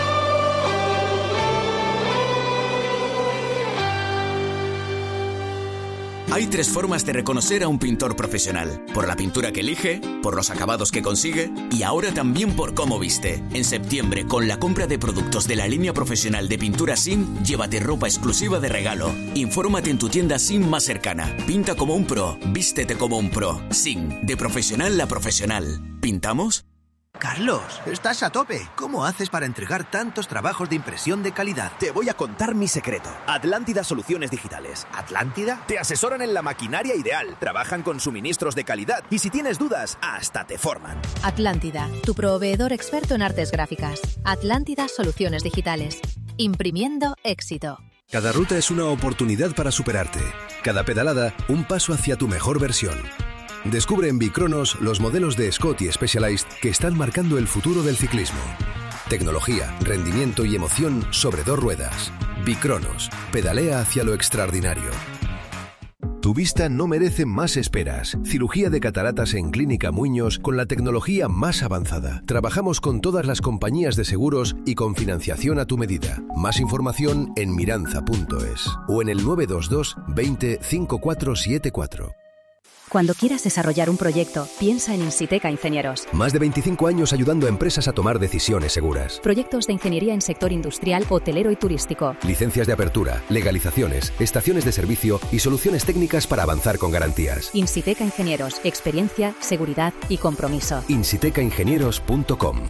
[SPEAKER 2] Hay 3 formas de reconocer a un pintor profesional. Por la pintura que elige, por los acabados que consigue y ahora también por cómo viste. En septiembre, con la compra de productos de la línea profesional de pintura SIM, llévate ropa exclusiva de regalo. Infórmate en tu tienda SIM más cercana. Pinta como un pro, vístete como un pro. SIM, de profesional a profesional. ¿Pintamos?
[SPEAKER 3] Carlos, estás a tope. ¿Cómo haces para entregar tantos trabajos de impresión de calidad?
[SPEAKER 4] Te voy a contar mi secreto. Atlántida Soluciones Digitales.
[SPEAKER 3] ¿Atlántida?
[SPEAKER 4] Te asesoran en la maquinaria ideal, trabajan con suministros de calidad y si tienes dudas, hasta te forman.
[SPEAKER 5] Atlántida, tu proveedor experto en artes gráficas. Atlántida Soluciones Digitales. Imprimiendo éxito.
[SPEAKER 17] Cada ruta es una oportunidad para superarte. Cada pedalada, un paso hacia tu mejor versión. Descubre en Bicronos los modelos de Scott y Specialized que están marcando el futuro del ciclismo. Tecnología, rendimiento y emoción sobre 2 ruedas. Bicronos, pedalea hacia lo extraordinario. Tu vista no merece más esperas. Cirugía de cataratas en Clínica Muñoz con la tecnología más avanzada. Trabajamos con todas las compañías de seguros y con financiación a tu medida. Más información en miranza.es o en el 922 20 5474.
[SPEAKER 5] Cuando quieras desarrollar un proyecto, piensa en Insiteca Ingenieros.
[SPEAKER 17] Más de 25 años ayudando a empresas a tomar decisiones seguras.
[SPEAKER 5] Proyectos de ingeniería en sector industrial, hotelero y turístico.
[SPEAKER 17] Licencias de apertura, legalizaciones, estaciones de servicio y soluciones técnicas para avanzar con garantías.
[SPEAKER 5] Insiteca Ingenieros. Experiencia, seguridad y compromiso.
[SPEAKER 17] insitecaingenieros.com.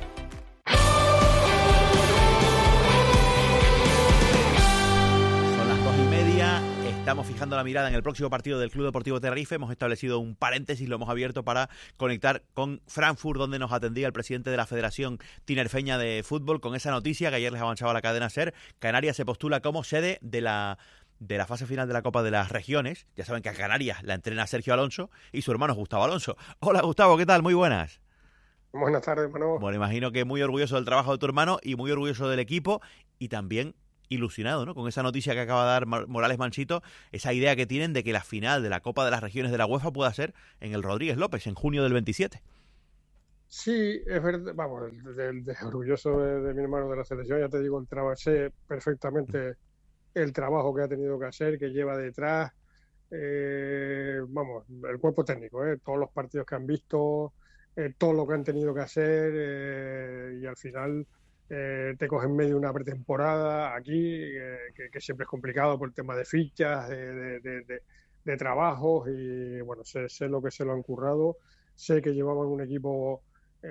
[SPEAKER 33] Estamos fijando la mirada en el próximo partido del Club Deportivo Tenerife. Hemos establecido un paréntesis, lo hemos abierto para conectar con Frankfurt, donde nos atendía el presidente de la Federación Tinerfeña de Fútbol, con esa noticia que ayer les avanzaba la cadena SER. Canarias se postula como sede de la fase final de la Copa de las Regiones. Ya saben que a Canarias la entrena Sergio Alonso y su hermano Gustavo Alonso. Hola Gustavo, ¿qué tal? Muy buenas.
[SPEAKER 6] Buenas tardes, hermano.
[SPEAKER 33] Bueno, imagino que muy orgulloso del trabajo de tu hermano y muy orgulloso del equipo y también ilusionado, ¿no?, con esa noticia que acaba de dar Morales Manchito, esa idea que tienen de que la final de la Copa de las Regiones de la UEFA pueda ser en el Rodríguez López, en junio del 27.
[SPEAKER 6] Sí, es verdad, vamos, orgulloso de mi hermano de la selección, ya te digo, sé perfectamente el trabajo que ha tenido que hacer, que lleva detrás, vamos, el cuerpo técnico, todos los partidos que han visto, todo lo que han tenido que hacer, y al final te cogen en medio de una pretemporada aquí, que siempre es complicado por el tema de fichas, de trabajos, y bueno, sé lo que se lo han currado, sé que llevaban un equipo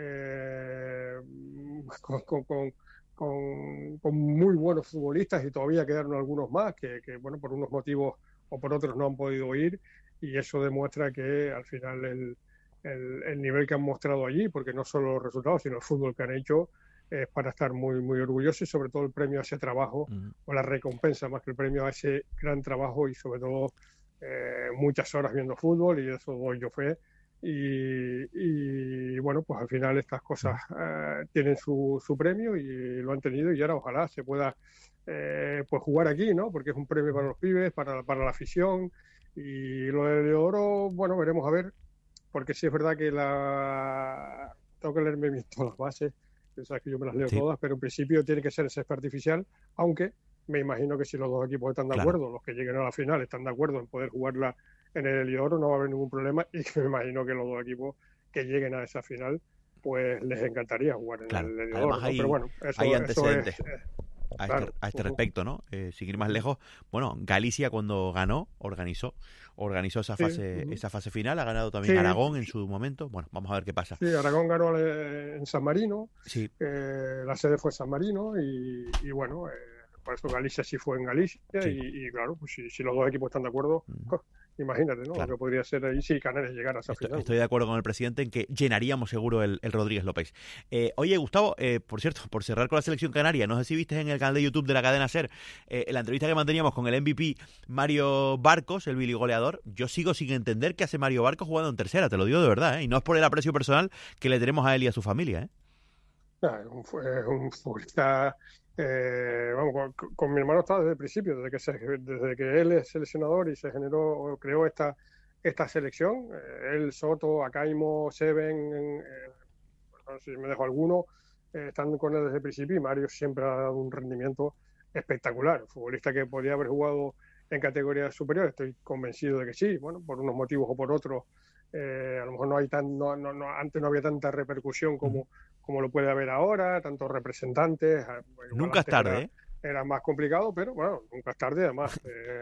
[SPEAKER 6] con muy buenos futbolistas y todavía quedaron algunos más que bueno, por unos motivos o por otros no han podido ir, y eso demuestra que al final el nivel que han mostrado allí, porque no solo los resultados sino el fútbol que han hecho, es para estar muy, muy orgulloso, y sobre todo el premio a ese trabajo, o la recompensa más que el premio a ese gran trabajo, y sobre todo muchas horas viendo fútbol, y eso doy yo fe. Y bueno, pues al final estas cosas tienen su premio, y lo han tenido, y ahora ojalá se pueda pues jugar aquí, ¿no? Porque es un premio para los pibes, para la afición, y lo de oro, bueno, veremos a ver, porque sí es verdad que tengo que leerme bien todas las bases. Sabes que yo me las leo todas, pero en principio tiene que ser césped artificial, aunque me imagino que si los dos equipos están de acuerdo, los que lleguen a la final están de acuerdo en poder jugarla en el Heliodoro, no va a haber ningún problema, y me imagino que los dos equipos que lleguen a esa final, pues les encantaría jugar en el Heliodoro.
[SPEAKER 33] Además,
[SPEAKER 6] pero bueno,
[SPEAKER 33] hay antecedentes a este
[SPEAKER 6] Claro.
[SPEAKER 33] respecto, ¿no? Sin ir más lejos, bueno, Galicia cuando ganó, organizó esa fase final, ha ganado también Aragón en su momento. Bueno, vamos a ver qué pasa.
[SPEAKER 6] Sí, Aragón ganó en San Marino,
[SPEAKER 33] sí.
[SPEAKER 6] La sede fue San Marino, y bueno, por eso Galicia sí fue en Galicia,
[SPEAKER 33] Sí.
[SPEAKER 6] y claro, pues si los dos equipos están de acuerdo, imagínate, ¿no?
[SPEAKER 33] Claro.
[SPEAKER 6] Lo que podría ser ahí si Canarias llegara a esa final.
[SPEAKER 33] Estoy de acuerdo con el presidente en que llenaríamos seguro el Rodríguez López. Oye, Gustavo, por cierto, por cerrar con la selección canaria, no sé si viste en el canal de YouTube de la cadena SER la entrevista que manteníamos con el MVP Mario Barcos, el biligoleador. Yo sigo sin entender qué hace Mario Barcos jugando en tercera, te lo digo de verdad, y no es por el aprecio personal que le tenemos a él y a su familia.
[SPEAKER 6] Es un futbolista, vamos, con mi hermano estaba desde el principio, desde que él es seleccionador y se creó esta selección. Él, Soto, Acaimo, Seven, no sé si me dejo alguno, están con él desde el principio, y Mario siempre ha dado un rendimiento espectacular. Un futbolista que podía haber jugado en categorías superiores, estoy convencido de que sí, bueno, por unos motivos o por otros. A lo mejor antes no había tanta repercusión como lo puede haber ahora, tantos representantes.
[SPEAKER 33] Nunca es tarde,
[SPEAKER 6] era más complicado, pero bueno, nunca es tarde. Además,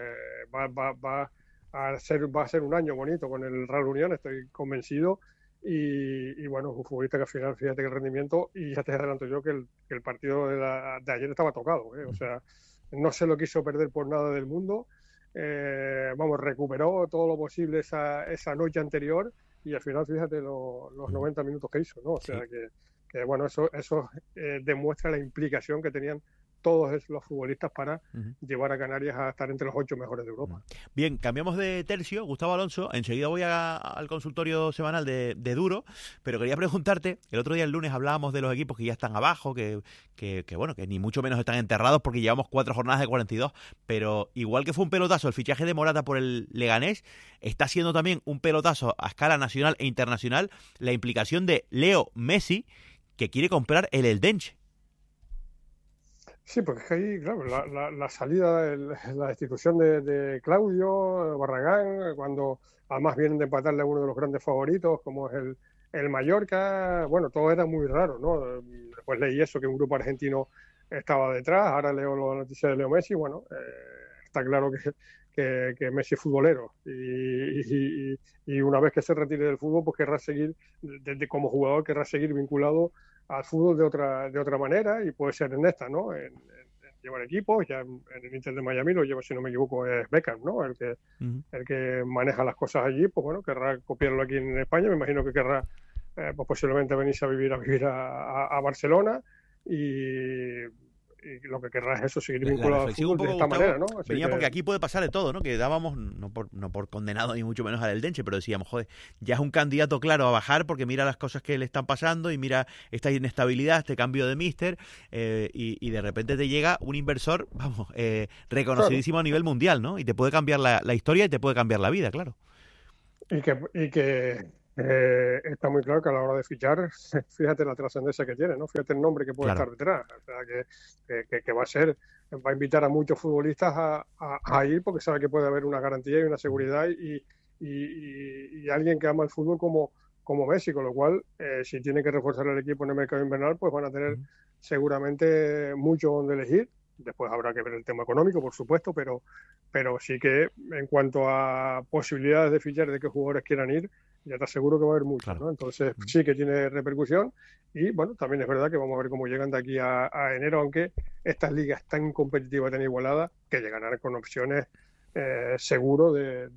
[SPEAKER 6] va a ser un año bonito con el Real Unión, estoy convencido. Y bueno, un futbolista que al final, fíjate que el rendimiento, y ya te adelanto yo que el partido de ayer estaba tocado, o sea, no se lo quiso perder por nada del mundo. Vamos, recuperó todo lo posible esa noche anterior, y al final fíjate los 90 minutos que hizo, ¿no? O sea, que bueno, eso demuestra la implicación que tenían todos los futbolistas para llevar a Canarias a estar entre los 8 mejores de Europa.
[SPEAKER 33] Bien, cambiamos de tercio, Gustavo Alonso. Enseguida voy al consultorio semanal de Duro, pero quería preguntarte, el otro día, el lunes, hablábamos de los equipos que ya están abajo, que bueno, que ni mucho menos están enterrados porque llevamos 4 jornadas de 42, pero igual que fue un pelotazo el fichaje de Morata por el Leganés, está siendo también un pelotazo a escala nacional e internacional la implicación de Leo Messi, que quiere comprar el Eldense.
[SPEAKER 6] Sí, porque es que ahí, claro, la salida, la destitución de Claudio, Barragán, cuando además vienen de empatarle a uno de los grandes favoritos, como es el Mallorca, bueno, todo era muy raro, ¿no? Después leí eso, que un grupo argentino estaba detrás, ahora leo la noticia de Leo Messi, bueno, está claro que Messi es futbolero y una vez que se retire del fútbol, pues querrá seguir, como jugador, querrá seguir vinculado al fútbol de otra manera y puede ser en esta, ¿no? En llevar equipos, ya en el Inter de Miami lo lleva, si no me equivoco, es Beckham, ¿no? El que maneja las cosas allí, pues bueno, querrá copiarlo aquí en España, me imagino que querrá pues posiblemente venirse a vivir a Barcelona y lo que querrá es eso, seguir vinculado al fútbol de esta manera, ¿no?
[SPEAKER 33] Venía porque aquí puede pasar de todo, ¿no? Que dábamos, no por condenado ni mucho menos al Eldense, pero decíamos, joder, ya es un candidato claro a bajar porque mira las cosas que le están pasando y mira esta inestabilidad, este cambio de míster, y de repente te llega un inversor, vamos, reconocidísimo a nivel mundial, ¿no? Y te puede cambiar la historia y te puede cambiar la vida, claro.
[SPEAKER 6] Y que está muy claro que a la hora de fichar, fíjate la trascendencia que tiene, ¿no? Fíjate el nombre que puede estar detrás. O sea, que va a invitar a muchos futbolistas a ir porque sabe que puede haber una garantía y una seguridad y alguien que ama el fútbol como Messi, con lo cual, si tiene que reforzar el equipo en el mercado invernal, pues van a tener seguramente mucho donde elegir. Después habrá que ver el tema económico, por supuesto, pero sí que en cuanto a posibilidades de fichar, de qué jugadores quieran ir, ya te aseguro que va a haber mucho, ¿no? Entonces sí que tiene repercusión y bueno, también es verdad que vamos a ver cómo llegan de aquí a enero, aunque estas ligas tan competitivas, tan igualadas, que llegarán con opciones seguro de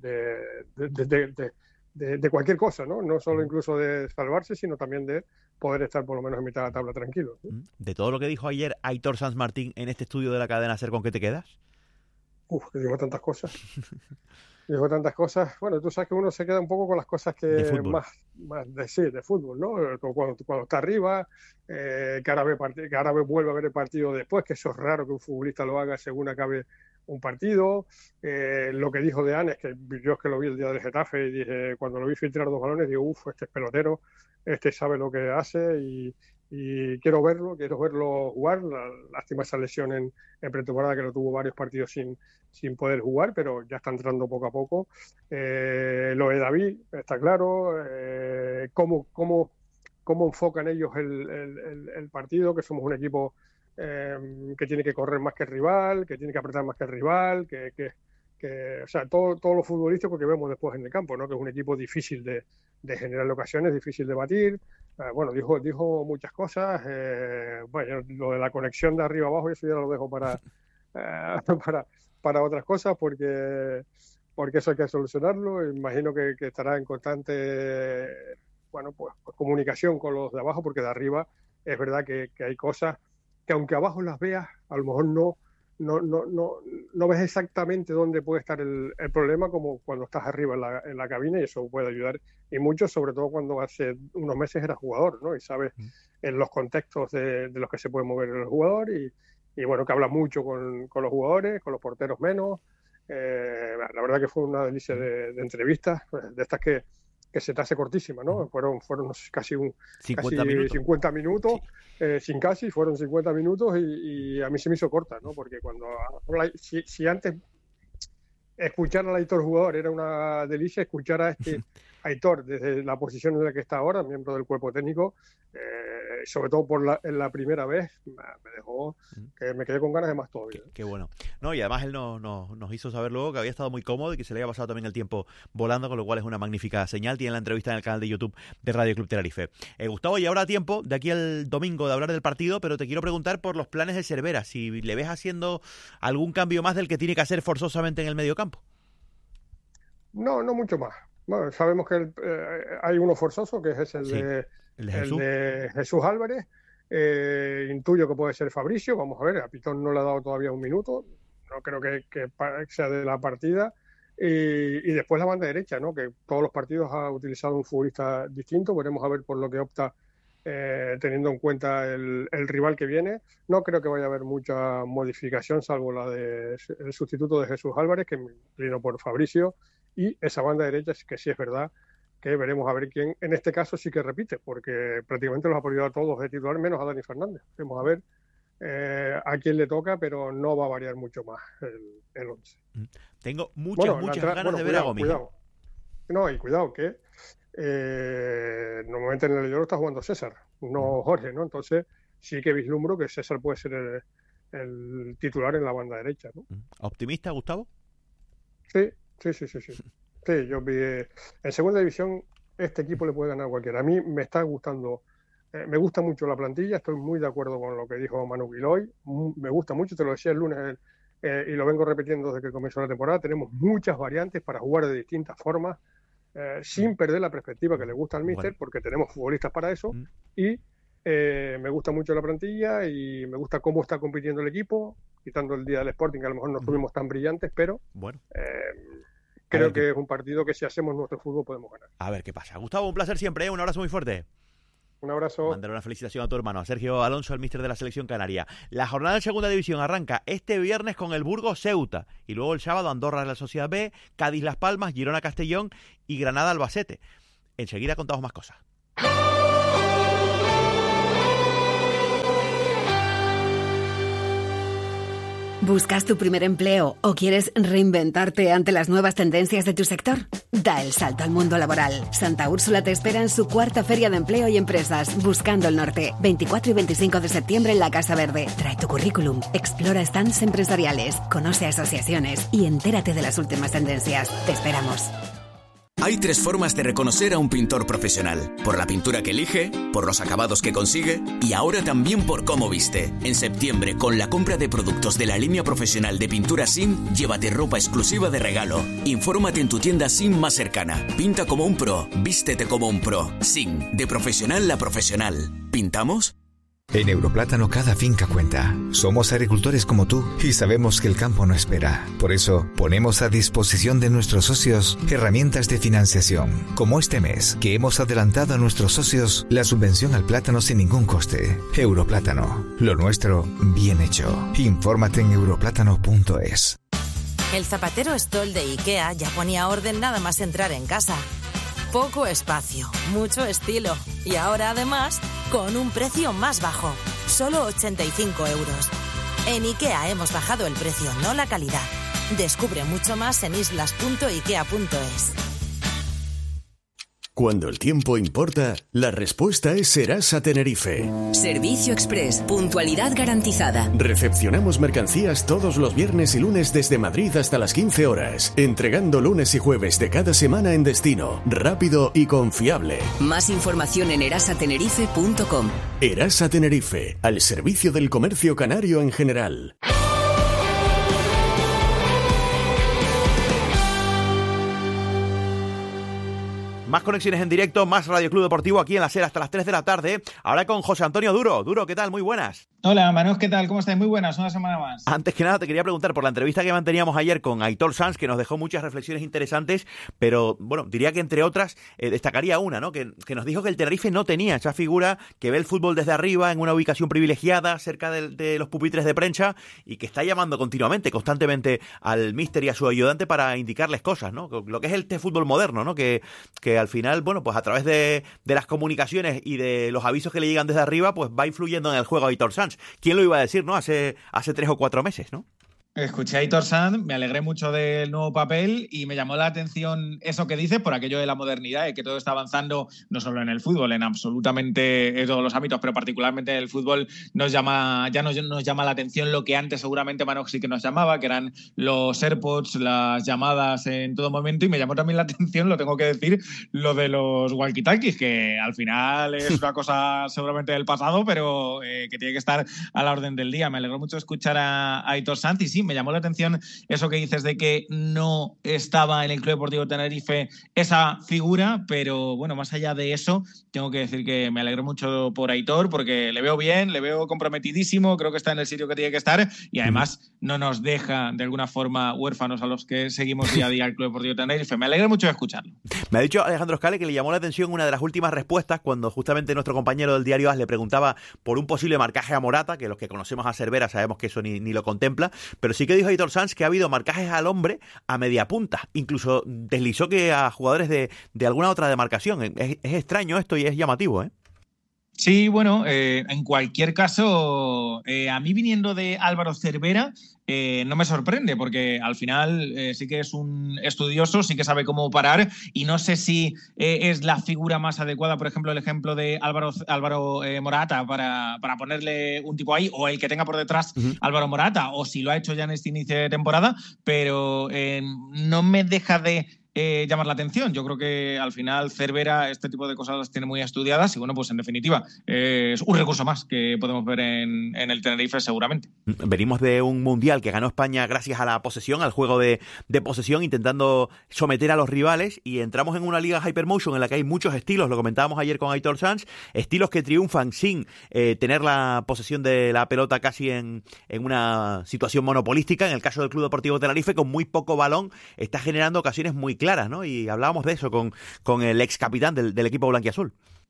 [SPEAKER 6] cualquier cosa, ¿no? No solo incluso de salvarse, sino también de poder estar por lo menos en mitad de la tabla tranquilo, ¿sí?
[SPEAKER 33] De todo lo que dijo ayer Aitor Sanz Martín en este estudio de la cadena SER, ¿con qué te quedas?
[SPEAKER 6] Que dijo tantas cosas. Dijo tantas cosas. Bueno, tú sabes que uno se queda un poco con las cosas que más de fútbol, ¿no? Cuando está arriba, que ahora vuelve a ver el partido después, que eso es raro que un futbolista lo haga según acabe un partido. Lo que dijo de Anes, que yo es que lo vi el día del Getafe y dije, cuando lo vi filtrar 2 balones, digo, este es pelotero, este sabe lo que hace y quiero verlo jugar. Lástima esa lesión en pretemporada, que lo tuvo varios partidos sin poder jugar, pero ya está entrando poco a poco. Lo de David, está claro, cómo enfocan ellos el partido, que somos un equipo que tiene que correr más que el rival, que tiene que apretar más que el rival, o sea, todo lo futbolístico que vemos después en el campo, ¿no? Que es un equipo difícil de generar ocasiones, difícil de batir. Bueno, dijo muchas cosas. Bueno, lo de la conexión de arriba abajo, eso ya lo dejo para otras cosas, porque eso hay que solucionarlo. Imagino que estará en constante pues comunicación con los de abajo, porque de arriba es verdad que hay cosas que aunque abajo las veas, a lo mejor no ves exactamente dónde puede estar el problema, como cuando estás arriba en la cabina, y eso puede ayudar y mucho, sobre todo cuando hace unos meses eras jugador, ¿no? Y sabes en los contextos de los que se puede mover el jugador y bueno, que habla mucho con los jugadores, con los porteros menos. La verdad que fue una delicia de entrevistas, de estas que se te hace cortísima, ¿no? Fueron casi 50 minutos, sí. Fueron 50 minutos y a mí se me hizo corta, ¿no? Porque si antes escuchar al Aitor jugador era una delicia, escuchar a este Aitor desde la posición en la que está ahora, miembro del cuerpo técnico, sobre todo en la primera vez, me dejó que me quedé con ganas de más todavía.
[SPEAKER 33] Qué bueno. No, y además él nos hizo saber luego que había estado muy cómodo y que se le había pasado también el tiempo volando, con lo cual es una magnífica señal. Tiene la entrevista en el canal de YouTube de Radio Club Tenerife. Gustavo, y ahora tiempo de aquí al domingo de hablar del partido, pero te quiero preguntar por los planes de Cervera, si le ves haciendo algún cambio más del que tiene que hacer forzosamente en el mediocampo.
[SPEAKER 6] No mucho más. Bueno, sabemos que hay uno forzoso, que es el de Jesús Álvarez. Intuyo que puede ser Fabricio. Vamos a ver, a Pitón no le ha dado todavía un minuto. No creo que sea de la partida. Y después la banda derecha, ¿no? Que todos los partidos ha utilizado un futbolista distinto. Veremos a ver por lo que opta, teniendo en cuenta el rival que viene. No creo que vaya a haber mucha modificación, salvo la del sustituto de Jesús Álvarez, que me inclino por Fabricio. Y esa banda derecha, que sí es verdad que veremos a ver quién, en este caso sí que repite, porque prácticamente los ha podido a todos de titular, menos a Dani Fernández. Vamos a ver a quién le toca, pero no va a variar mucho más el 11.
[SPEAKER 33] Tengo muchas ganas de ver a Gomis.
[SPEAKER 6] Cuidado. No, y cuidado que normalmente en el Lloro está jugando César, no Jorge, ¿no? Entonces sí que vislumbro que César puede ser el titular en la banda derecha, ¿no?
[SPEAKER 33] ¿Optimista, Gustavo?
[SPEAKER 6] Sí. Sí, yo vi en segunda división este equipo le puede ganar a cualquiera. A mí me está gustando, me gusta mucho la plantilla, estoy muy de acuerdo con lo que dijo Manu Guiloy, me gusta mucho, te lo decía el lunes y lo vengo repitiendo desde que comenzó la temporada, tenemos muchas variantes para jugar de distintas formas, sin perder la perspectiva que le gusta al míster, porque tenemos futbolistas para eso, y me gusta mucho la plantilla y me gusta cómo está compitiendo el equipo, quitando el día del Sporting, que a lo mejor no estuvimos tan brillantes, pero
[SPEAKER 33] bueno,
[SPEAKER 6] creo que es un partido que si hacemos nuestro fútbol podemos ganar.
[SPEAKER 33] A ver qué pasa. Gustavo, un placer siempre, un abrazo muy fuerte.
[SPEAKER 6] Un abrazo.
[SPEAKER 33] Mandaré una felicitación a tu hermano, a Sergio Alonso, el míster de la selección canaria. La jornada de segunda división arranca este viernes con el Burgos Ceuta y luego el sábado Andorra la Sociedad B, Cádiz Las Palmas, Girona Castellón y Granada Albacete. Enseguida contamos más cosas.
[SPEAKER 7] ¿Buscas tu primer empleo o quieres reinventarte ante las nuevas tendencias de tu sector? Da el salto al mundo laboral. Santa Úrsula te espera en su cuarta Feria de Empleo y Empresas, Buscando el Norte, 24 y 25 de septiembre en la Casa Verde. Trae tu currículum, explora stands empresariales, conoce asociaciones y entérate de las últimas tendencias. Te esperamos.
[SPEAKER 2] Hay 3 formas de reconocer a un pintor profesional. Por la pintura que elige, por los acabados que consigue y ahora también por cómo viste. En septiembre, con la compra de productos de la línea profesional de pintura SIM, llévate ropa exclusiva de regalo. Infórmate en tu tienda SIM más cercana. Pinta como un pro, vístete como un pro. SIM, de profesional a profesional. ¿Pintamos?
[SPEAKER 8] En Europlátano cada finca cuenta. Somos agricultores como tú y sabemos que el campo no espera. Por eso, ponemos a disposición de nuestros socios herramientas de financiación, como este mes, que hemos adelantado a nuestros socios la subvención al plátano sin ningún coste. Europlátano, lo nuestro bien hecho. Infórmate en europlátano.es.
[SPEAKER 9] El zapatero Stoll de IKEA ya ponía orden nada más entrar en casa. Poco espacio, mucho estilo. Y ahora además, con un precio más bajo. Solo 85 euros. En IKEA hemos bajado el precio, no la calidad. Descubre mucho más en islas.ikea.es.
[SPEAKER 12] Cuando el tiempo importa, la respuesta es Serasa Tenerife.
[SPEAKER 18] Servicio Express, puntualidad garantizada.
[SPEAKER 12] Recepcionamos mercancías todos los viernes y lunes desde Madrid hasta las 15 horas, entregando lunes y jueves de cada semana en destino, rápido y confiable.
[SPEAKER 18] Más información en erasatenerife.com.
[SPEAKER 12] Erasa Tenerife, al servicio del comercio canario en general.
[SPEAKER 33] Más conexiones en directo, más Radio Club Deportivo aquí en la SER hasta las 3 de la tarde. Ahora con José Antonio Duro. Duro, ¿qué tal? Muy buenas.
[SPEAKER 19] Hola, Manos, ¿qué tal? ¿Cómo estáis? Muy buenas, una semana más.
[SPEAKER 33] Antes que nada te quería preguntar por la entrevista que manteníamos ayer con Aitor Sanz, que nos dejó muchas reflexiones interesantes, pero bueno, diría que entre otras destacaría una, ¿no? Que nos dijo que el Tenerife no tenía esa figura que ve el fútbol desde arriba, en una ubicación privilegiada, cerca de los pupitres de prensa, y que está llamando constantemente al míster y a su ayudante para indicarles cosas, ¿no? Lo que es este fútbol moderno, ¿no? Que al final, bueno, pues a través de las comunicaciones y de los avisos que le llegan desde arriba, pues va influyendo en el juego Aitor Sanz. ¿Quién lo iba a decir, no? Hace 3 o 4 meses, ¿no?
[SPEAKER 19] Escuché a Aitor Sanz, me alegré mucho del nuevo papel y me llamó la atención eso que dice por aquello de la modernidad y que todo está avanzando no solo en el fútbol, en absolutamente todos los ámbitos, pero particularmente en el fútbol nos llama la atención lo que antes seguramente Manox sí que nos llamaba, que eran los AirPods, las llamadas en todo momento, y me llamó también la atención, lo tengo que decir, lo de los walkie-talkies, que al final es una cosa seguramente del pasado, pero que tiene que estar a la orden del día. Me alegró mucho escuchar a Aitor Sanz y sí, me llamó la atención eso que dices de que no estaba en el Club Deportivo Tenerife esa figura, pero bueno, más allá de eso, tengo que decir que me alegro mucho por Aitor, porque le veo bien, le veo comprometidísimo, creo que está en el sitio que tiene que estar y además no nos deja de alguna forma huérfanos a los que seguimos día a día al Club Deportivo Tenerife. Me alegra mucho de escucharlo.
[SPEAKER 33] Me ha dicho Alejandro Scale que le llamó la atención una de las últimas respuestas cuando justamente nuestro compañero del diario AS le preguntaba por un posible marcaje a Morata, que los que conocemos a Cervera sabemos que eso ni lo contempla, pero sí que dijo Aitor Sanz que ha habido marcajes al hombre a media punta. Incluso deslizó que a jugadores de alguna otra demarcación. Es extraño esto y es llamativo, ¿eh?
[SPEAKER 19] Sí, bueno, en cualquier caso, a mí viniendo de Álvaro Cervera, no me sorprende, porque al final sí que es un estudioso, sí que sabe cómo parar, y no sé si es la figura más adecuada, por ejemplo, el ejemplo de Álvaro Morata para ponerle un tipo ahí, o el que tenga por detrás Álvaro Morata, o si lo ha hecho ya en este inicio de temporada, pero no me deja de llamar la atención. Yo creo que al final Cervera este tipo de cosas las tiene muy estudiadas y bueno, pues en definitiva es un recurso más que podemos ver en el Tenerife seguramente.
[SPEAKER 33] Venimos de un mundial que ganó España gracias a la posesión, al juego de posesión, intentando someter a los rivales, y entramos en una liga Hypermotion en la que hay muchos estilos, lo comentábamos ayer con Aitor Sanz, estilos que triunfan sin tener la posesión de la pelota casi en una situación monopolística. En el caso del Club Deportivo Tenerife, con muy poco balón, está generando ocasiones muy claras, ¿no? Y hablábamos de eso con el ex capitán del equipo blanquiazul.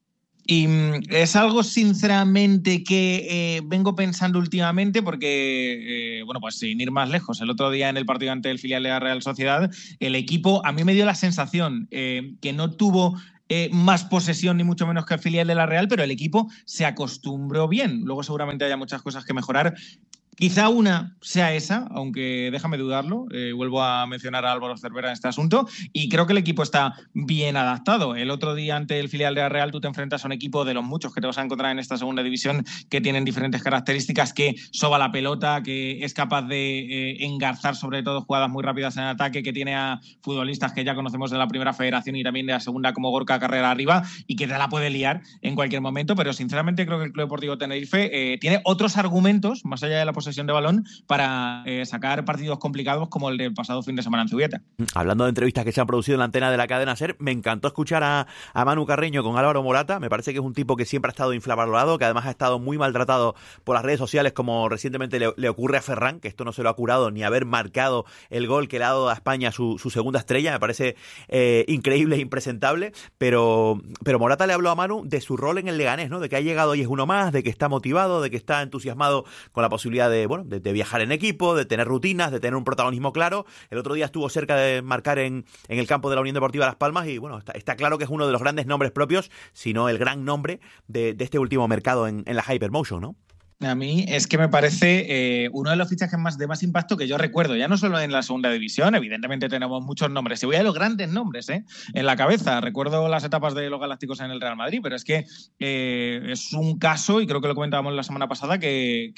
[SPEAKER 19] Y es algo, sinceramente, que vengo pensando últimamente porque, bueno, pues sin ir más lejos, el otro día en el partido ante el filial de la Real Sociedad, el equipo, a mí me dio la sensación que no tuvo más posesión ni mucho menos que el filial de la Real, pero el equipo se acostumbró bien. Luego seguramente haya muchas cosas que mejorar. Quizá una sea esa, aunque déjame dudarlo. Vuelvo a mencionar a Álvaro Cervera en este asunto y creo que el equipo está bien adaptado. El otro día ante el filial de la Real tú te enfrentas a un equipo de los muchos que te vas a encontrar en esta segunda división que tienen diferentes características, que soba la pelota, que es capaz de engarzar sobre todo jugadas muy rápidas en ataque, que tiene a futbolistas que ya conocemos de la primera federación y también de la segunda como Gorka Carrera arriba y que te la puede liar en cualquier momento, pero sinceramente creo que el Club Deportivo Tenerife tiene otros argumentos, más allá de la posesión de balón, para sacar partidos complicados como el del pasado fin de semana en Zubieta.
[SPEAKER 33] Hablando de entrevistas que se han producido en la antena de la cadena SER, me encantó escuchar a Manu Carreño con Álvaro Morata. Me parece que es un tipo que siempre ha estado infravalorado, que además ha estado muy maltratado por las redes sociales, como recientemente le ocurre a Ferran, que esto no se lo ha curado ni haber marcado el gol que le ha dado a España su segunda estrella. Me parece increíble e impresentable, pero Morata le habló a Manu de su rol en el Leganés, ¿no? De que ha llegado y es uno más, de que está motivado, de que está entusiasmado con la posibilidad de viajar en equipo, de tener rutinas, de tener un protagonismo claro. El otro día estuvo cerca de marcar en el campo de la Unión Deportiva Las Palmas y bueno, está claro que es uno de los grandes nombres propios, si no el gran nombre de este último mercado en la Hypermotion, ¿no?
[SPEAKER 19] A mí es que me parece uno de los fichajes de más impacto que yo recuerdo, ya no solo en la segunda división, evidentemente tenemos muchos nombres, y voy a los grandes nombres en la cabeza. Recuerdo las etapas de los Galácticos en el Real Madrid, pero es que es un caso, y creo que lo comentábamos la semana pasada, que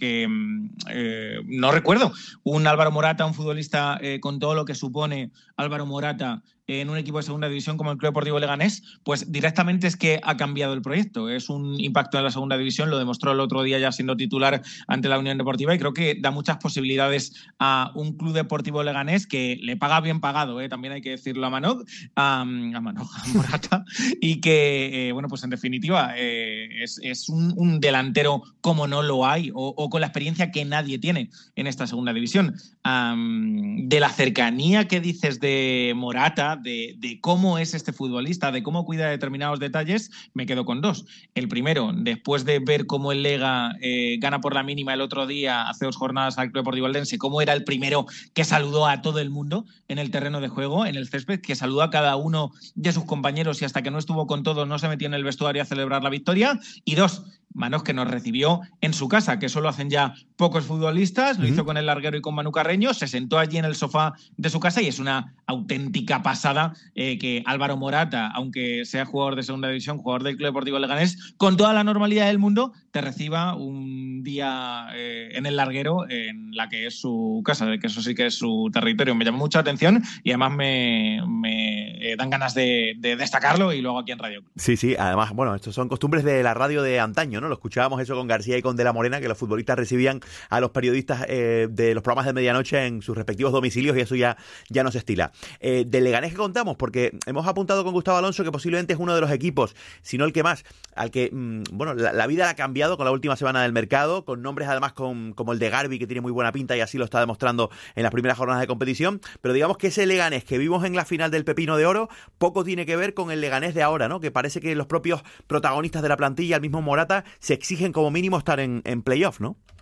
[SPEAKER 19] no recuerdo un Álvaro Morata, un futbolista con todo lo que supone Álvaro Morata en un equipo de segunda división como el Club Deportivo Leganés, pues directamente es que ha cambiado el proyecto. Es un impacto en la segunda división, lo demostró el otro día ya siendo titular ante la Unión Deportiva, y creo que da muchas posibilidades a un Club Deportivo Leganés que le paga bien pagado, también hay que decirlo a Morata, y que, bueno, pues en definitiva es un delantero como no lo hay, o con la experiencia que nadie tiene en esta segunda división. De la cercanía que dices de Morata, de cómo es este futbolista, de cómo cuida determinados detalles, me quedo con dos. El primero, después de ver cómo el Lega gana por la mínima el otro día, hace 2 jornadas al Club Deportivo Eldense, cómo era el primero que saludó a todo el mundo en el terreno de juego, en el césped, que saludó a cada uno de sus compañeros y hasta que no estuvo con todos no se metió en el vestuario a celebrar la victoria. Y 2, Manos, que nos recibió en su casa, que eso lo hacen ya pocos futbolistas, lo hizo con el larguero y con Manu Carreño, se sentó allí en el sofá de su casa y es una auténtica pasada que Álvaro Morata, aunque sea jugador de segunda división, jugador del Club Deportivo Leganés, con toda la normalidad del mundo, te reciba un día en el larguero, en la que es su casa, que eso sí que es su territorio. Me llamó mucha atención y además me dan ganas de destacarlo y luego aquí en Radio Club.
[SPEAKER 33] Sí, además, bueno, estos son costumbres de la radio de antaño, ¿no? Lo escuchábamos eso con García y con De la Morena, que los futbolistas recibían a los periodistas de los programas de medianoche en sus respectivos domicilios, y eso ya no se estila. Del Leganés que contamos, porque hemos apuntado con Gustavo Alonso que posiblemente es uno de los equipos, si no el que más, al que, bueno, la vida ha cambiado con la última semana del mercado, con nombres además como el de Garbi, que tiene muy buena pinta y así lo está demostrando en las primeras jornadas de competición, pero digamos que ese Leganés que vimos en la final del Pepino de Oro poco tiene que ver con el Leganés de ahora, ¿no? Que parece que los propios protagonistas de la plantilla, el mismo Morata, se exigen como mínimo estar en playoff, ¿no?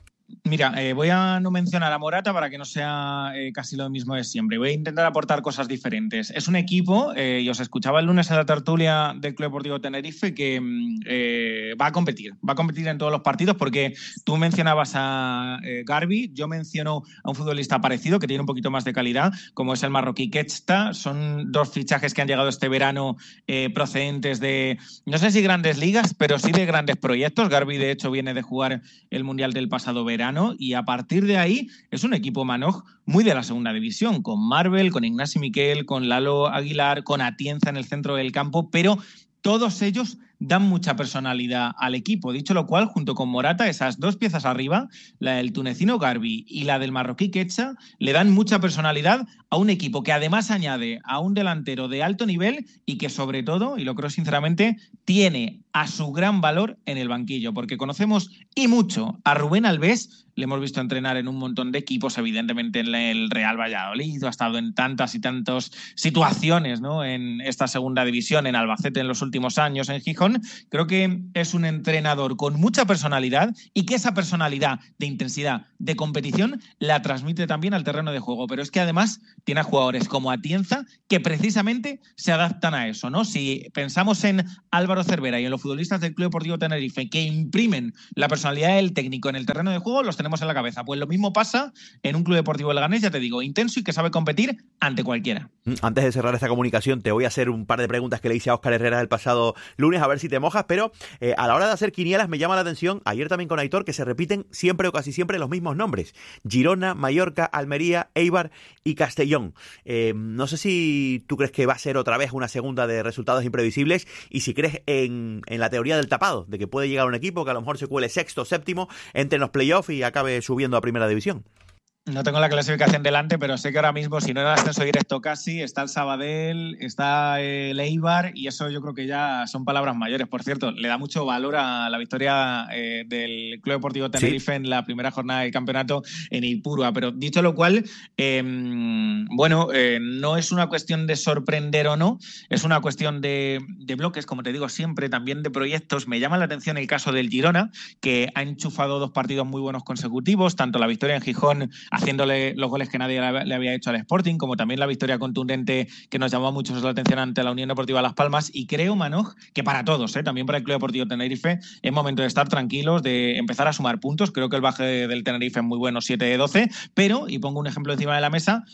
[SPEAKER 19] Mira, voy a no mencionar a Morata para que no sea casi lo mismo de siempre. Voy a intentar aportar cosas diferentes. Es un equipo, y os escuchaba el lunes en la tertulia del Club Deportivo Tenerife, que va a competir en todos los partidos, porque tú mencionabas a Garbi, yo menciono a un futbolista parecido que tiene un poquito más de calidad, como es el marroquí Ketsta. Son dos fichajes que han llegado este verano procedentes de, no sé si grandes ligas, pero sí de grandes proyectos. Garbi, de hecho, viene de jugar el Mundial del pasado verano, y a partir de ahí es un equipo Manoj muy de la segunda división, con Marvel, con Ignasi Miquel, con Lalo Aguilar, con Atienza en el centro del campo, pero todos ellos dan mucha personalidad al equipo. Dicho lo cual, junto con Morata, esas dos piezas arriba, la del tunecino Garbi y la del marroquí Ketsa, le dan mucha personalidad a un equipo que además añade a un delantero de alto nivel y que sobre todo, y lo creo sinceramente, tiene a su gran valor en el banquillo, porque conocemos y mucho a Rubén Alves. Le hemos visto entrenar en un montón de equipos, evidentemente en el Real Valladolid, ha estado en tantas y tantas situaciones, ¿no?, en esta segunda división, en Albacete en los últimos años, en Gijón. Creo que es un entrenador con mucha personalidad y que esa personalidad de intensidad, de competición, la transmite también al terreno de juego. Pero es que además tiene a jugadores como Atienza que precisamente se adaptan a eso, ¿no? Si pensamos en Álvaro Cervera y en los futbolistas del Club Deportivo Tenerife que imprimen la personalidad del técnico en el terreno de juego, los tenemos en la cabeza. Pues lo mismo pasa en un Club Deportivo Leganés, ya te digo, intenso y que sabe competir ante cualquiera.
[SPEAKER 33] Antes de cerrar esta comunicación, te voy a hacer un par de preguntas que le hice a Óscar Herrera el pasado lunes, a ver si te mojas, pero a la hora de hacer quinielas me llama la atención, ayer también con Aitor, que se repiten siempre o casi siempre los mismos nombres: Girona, Mallorca, Almería, Eibar y Castellón. No sé si tú crees que va a ser otra vez una segunda de resultados imprevisibles, y si crees en la teoría del tapado, de que puede llegar un equipo que a lo mejor se cuele sexto, séptimo, entre en los playoffs y acabe subiendo a primera división.
[SPEAKER 19] No tengo la clasificación delante, pero sé que ahora mismo, si no era ascenso directo casi, está el Sabadell, está el Eibar, y eso yo creo que ya son palabras mayores. Por cierto, le da mucho valor a la victoria del Club Deportivo Tenerife en la primera jornada del campeonato en Ipurua. Pero dicho lo cual, no es una cuestión de sorprender o no, es una cuestión de bloques, como te digo siempre, también de proyectos. Me llama la atención el caso del Girona, que ha enchufado 2 partidos muy buenos consecutivos, tanto la victoria en Gijón, haciéndole los goles que nadie le había hecho al Sporting, como también la victoria contundente que nos llamó mucho la atención ante la Unión Deportiva Las Palmas. Y creo, Manoj, que para todos, también para el Club Deportivo Tenerife, es momento de estar tranquilos, de empezar a sumar puntos. Creo que el baje del Tenerife es muy bueno, 7 de 12, pero, y pongo un ejemplo encima de la mesa,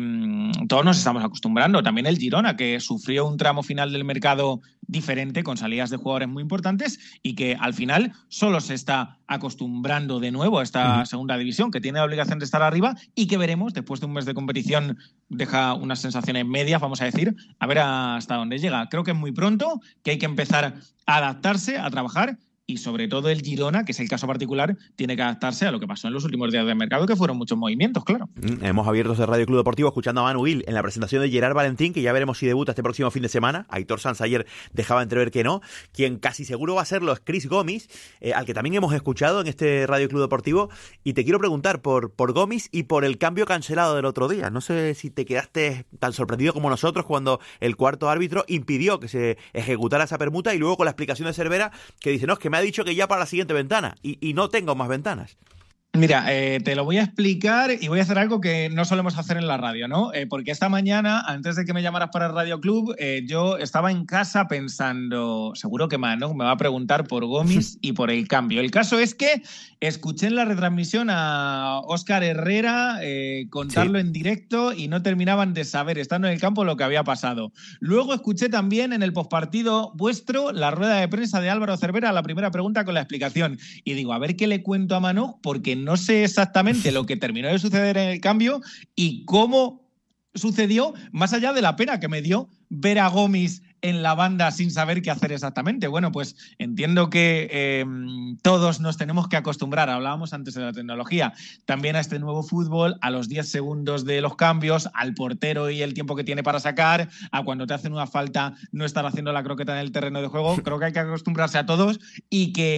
[SPEAKER 19] todos nos estamos acostumbrando. También el Girona, que sufrió un tramo final del mercado diferente, con salidas de jugadores muy importantes, y que al final solo se está acostumbrando de nuevo a esta segunda división, que tiene la obligación de estar arriba, y que veremos, después de un mes de competición, deja unas sensaciones medias, vamos a decir, a ver hasta dónde llega. Creo que es muy pronto, que hay que empezar a adaptarse, a trabajar, y sobre todo el Girona, que es el caso particular, tiene que adaptarse a lo que pasó en los últimos días del mercado, que fueron muchos movimientos, claro.
[SPEAKER 33] Hemos abierto de Radio Club Deportivo escuchando a Manu Gil en la presentación de Gerard Valentín, que ya veremos si debuta este próximo fin de semana. Aitor Sanz ayer dejaba entrever que no. Quien casi seguro va a serlo es Chris Gomis, al que también hemos escuchado en este Radio Club Deportivo. Y te quiero preguntar por Gomis y por el cambio cancelado del otro día. No sé si te quedaste tan sorprendido como nosotros cuando el cuarto árbitro impidió que se ejecutara esa permuta, y luego con la explicación de Cervera, que dice, no, es que me ha dicho que ya para la siguiente ventana, y no tengo más ventanas.
[SPEAKER 19] Mira, te lo voy a explicar y voy a hacer algo que no solemos hacer en la radio, ¿no? Porque esta mañana, antes de que me llamaras para el Radio Club, yo estaba en casa pensando, seguro que Manu me va a preguntar por Gomis y por el cambio. El caso es que escuché en la retransmisión a Óscar Herrera contarlo en directo, y no terminaban de saber, estando en el campo, lo que había pasado. Luego escuché también en el postpartido vuestro la rueda de prensa de Álvaro Cervera, la primera pregunta con la explicación. Y digo, a ver qué le cuento a Manu, porque no sé exactamente lo que terminó de suceder en el cambio y cómo sucedió, más allá de la pena que me dio ver a Gomis en la banda sin saber qué hacer exactamente. Bueno, pues entiendo que todos nos tenemos que acostumbrar, hablábamos antes de la tecnología, también a este nuevo fútbol, a los 10 segundos de los cambios, al portero y el tiempo que tiene para sacar, a cuando te hacen una falta no estar haciendo la croqueta en el terreno de juego. Creo que hay que acostumbrarse a todos, y que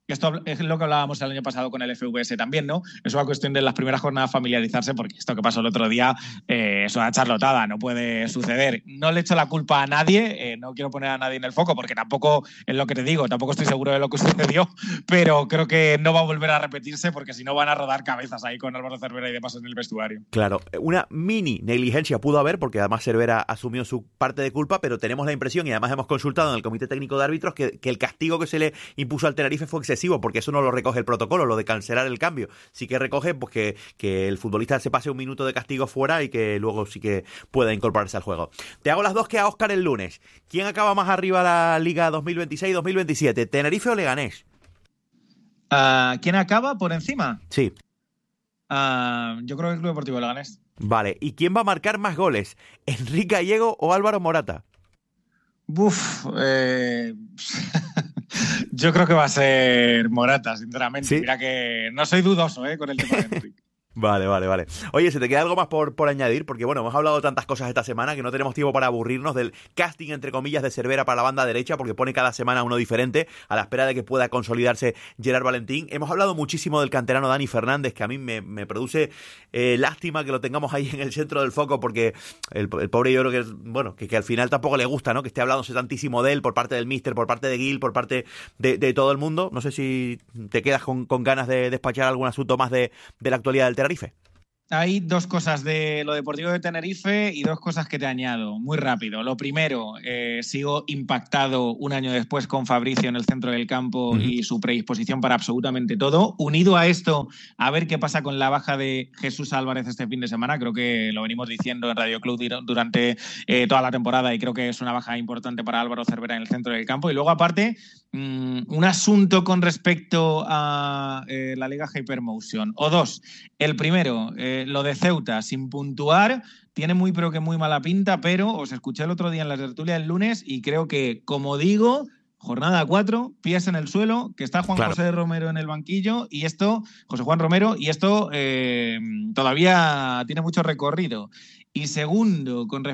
[SPEAKER 19] Esto es lo que hablábamos el año pasado con el FVS también, ¿no? Es una cuestión de las primeras jornadas familiarizarse, porque esto que pasó el otro día es una charlotada, no puede suceder. No le echo la culpa a nadie, no quiero poner a nadie en el foco, porque tampoco, es lo que te digo, tampoco estoy seguro de lo que sucedió, pero creo que no va a volver a repetirse, porque si no van a rodar cabezas ahí con Álvaro Cervera y demás en el vestuario.
[SPEAKER 33] Claro, una mini negligencia pudo haber, porque además Cervera asumió su parte de culpa, pero tenemos la impresión, y además hemos consultado en el Comité Técnico de Árbitros, que el castigo que se le impuso al Tenerife fue excesivo, porque eso no lo recoge el protocolo, lo de cancelar el cambio. Sí que recoge pues que el futbolista se pase un minuto de castigo fuera y que luego sí que pueda incorporarse al juego. Te hago las dos que a Óscar el lunes. ¿Quién acaba más arriba la Liga 2026-2027? ¿Tenerife o Leganés?
[SPEAKER 19] ¿Quién acaba por encima?
[SPEAKER 33] Sí.
[SPEAKER 19] Yo creo que el Club Deportivo Leganés.
[SPEAKER 33] Vale. ¿Y quién va a marcar más goles? ¿Enrique Gallego o Álvaro Morata?
[SPEAKER 19] Yo creo que va a ser Morata, sinceramente.
[SPEAKER 33] ¿Sí?
[SPEAKER 19] Mira que no soy dudoso con el tema de Enrique.
[SPEAKER 33] Vale. Oye, ¿se te queda algo más por añadir? Porque bueno, hemos hablado de tantas cosas esta semana que no tenemos tiempo para aburrirnos del casting, entre comillas, de Cervera para la banda derecha, porque pone cada semana uno diferente, a la espera de que pueda consolidarse Gerard Valentín. Hemos hablado muchísimo del canterano Dani Fernández, que a mí me produce lástima que lo tengamos ahí en el centro del foco, porque el pobre, yo creo que al final tampoco le gusta, ¿no? Que esté hablándose tantísimo de él por parte del míster, por parte de Gil, por parte de todo el mundo. No sé si te quedas con ganas de despachar algún asunto más de la actualidad del Tenerife.
[SPEAKER 19] Hay dos cosas de lo deportivo de Tenerife y dos cosas que te añado, muy rápido. Lo primero, sigo impactado un año después con Fabricio en el centro del campo y su predisposición para absolutamente todo. Unido a esto, a ver qué pasa con la baja de Jesús Álvarez este fin de semana. Creo que lo venimos diciendo en Radio Club durante toda la temporada y creo que es una baja importante para Álvaro Cervera en el centro del campo. Y luego, aparte, un asunto con respecto a la Liga Hypermotion. O dos. El primero, lo de Ceuta, sin puntuar, tiene muy pero que muy mala pinta, pero os escuché el otro día en la tertulia del lunes y creo que, como digo, jornada 4, pies en el suelo, que está José Romero en el banquillo y esto, José Juan Romero, y esto todavía tiene mucho recorrido. Y segundo, con respecto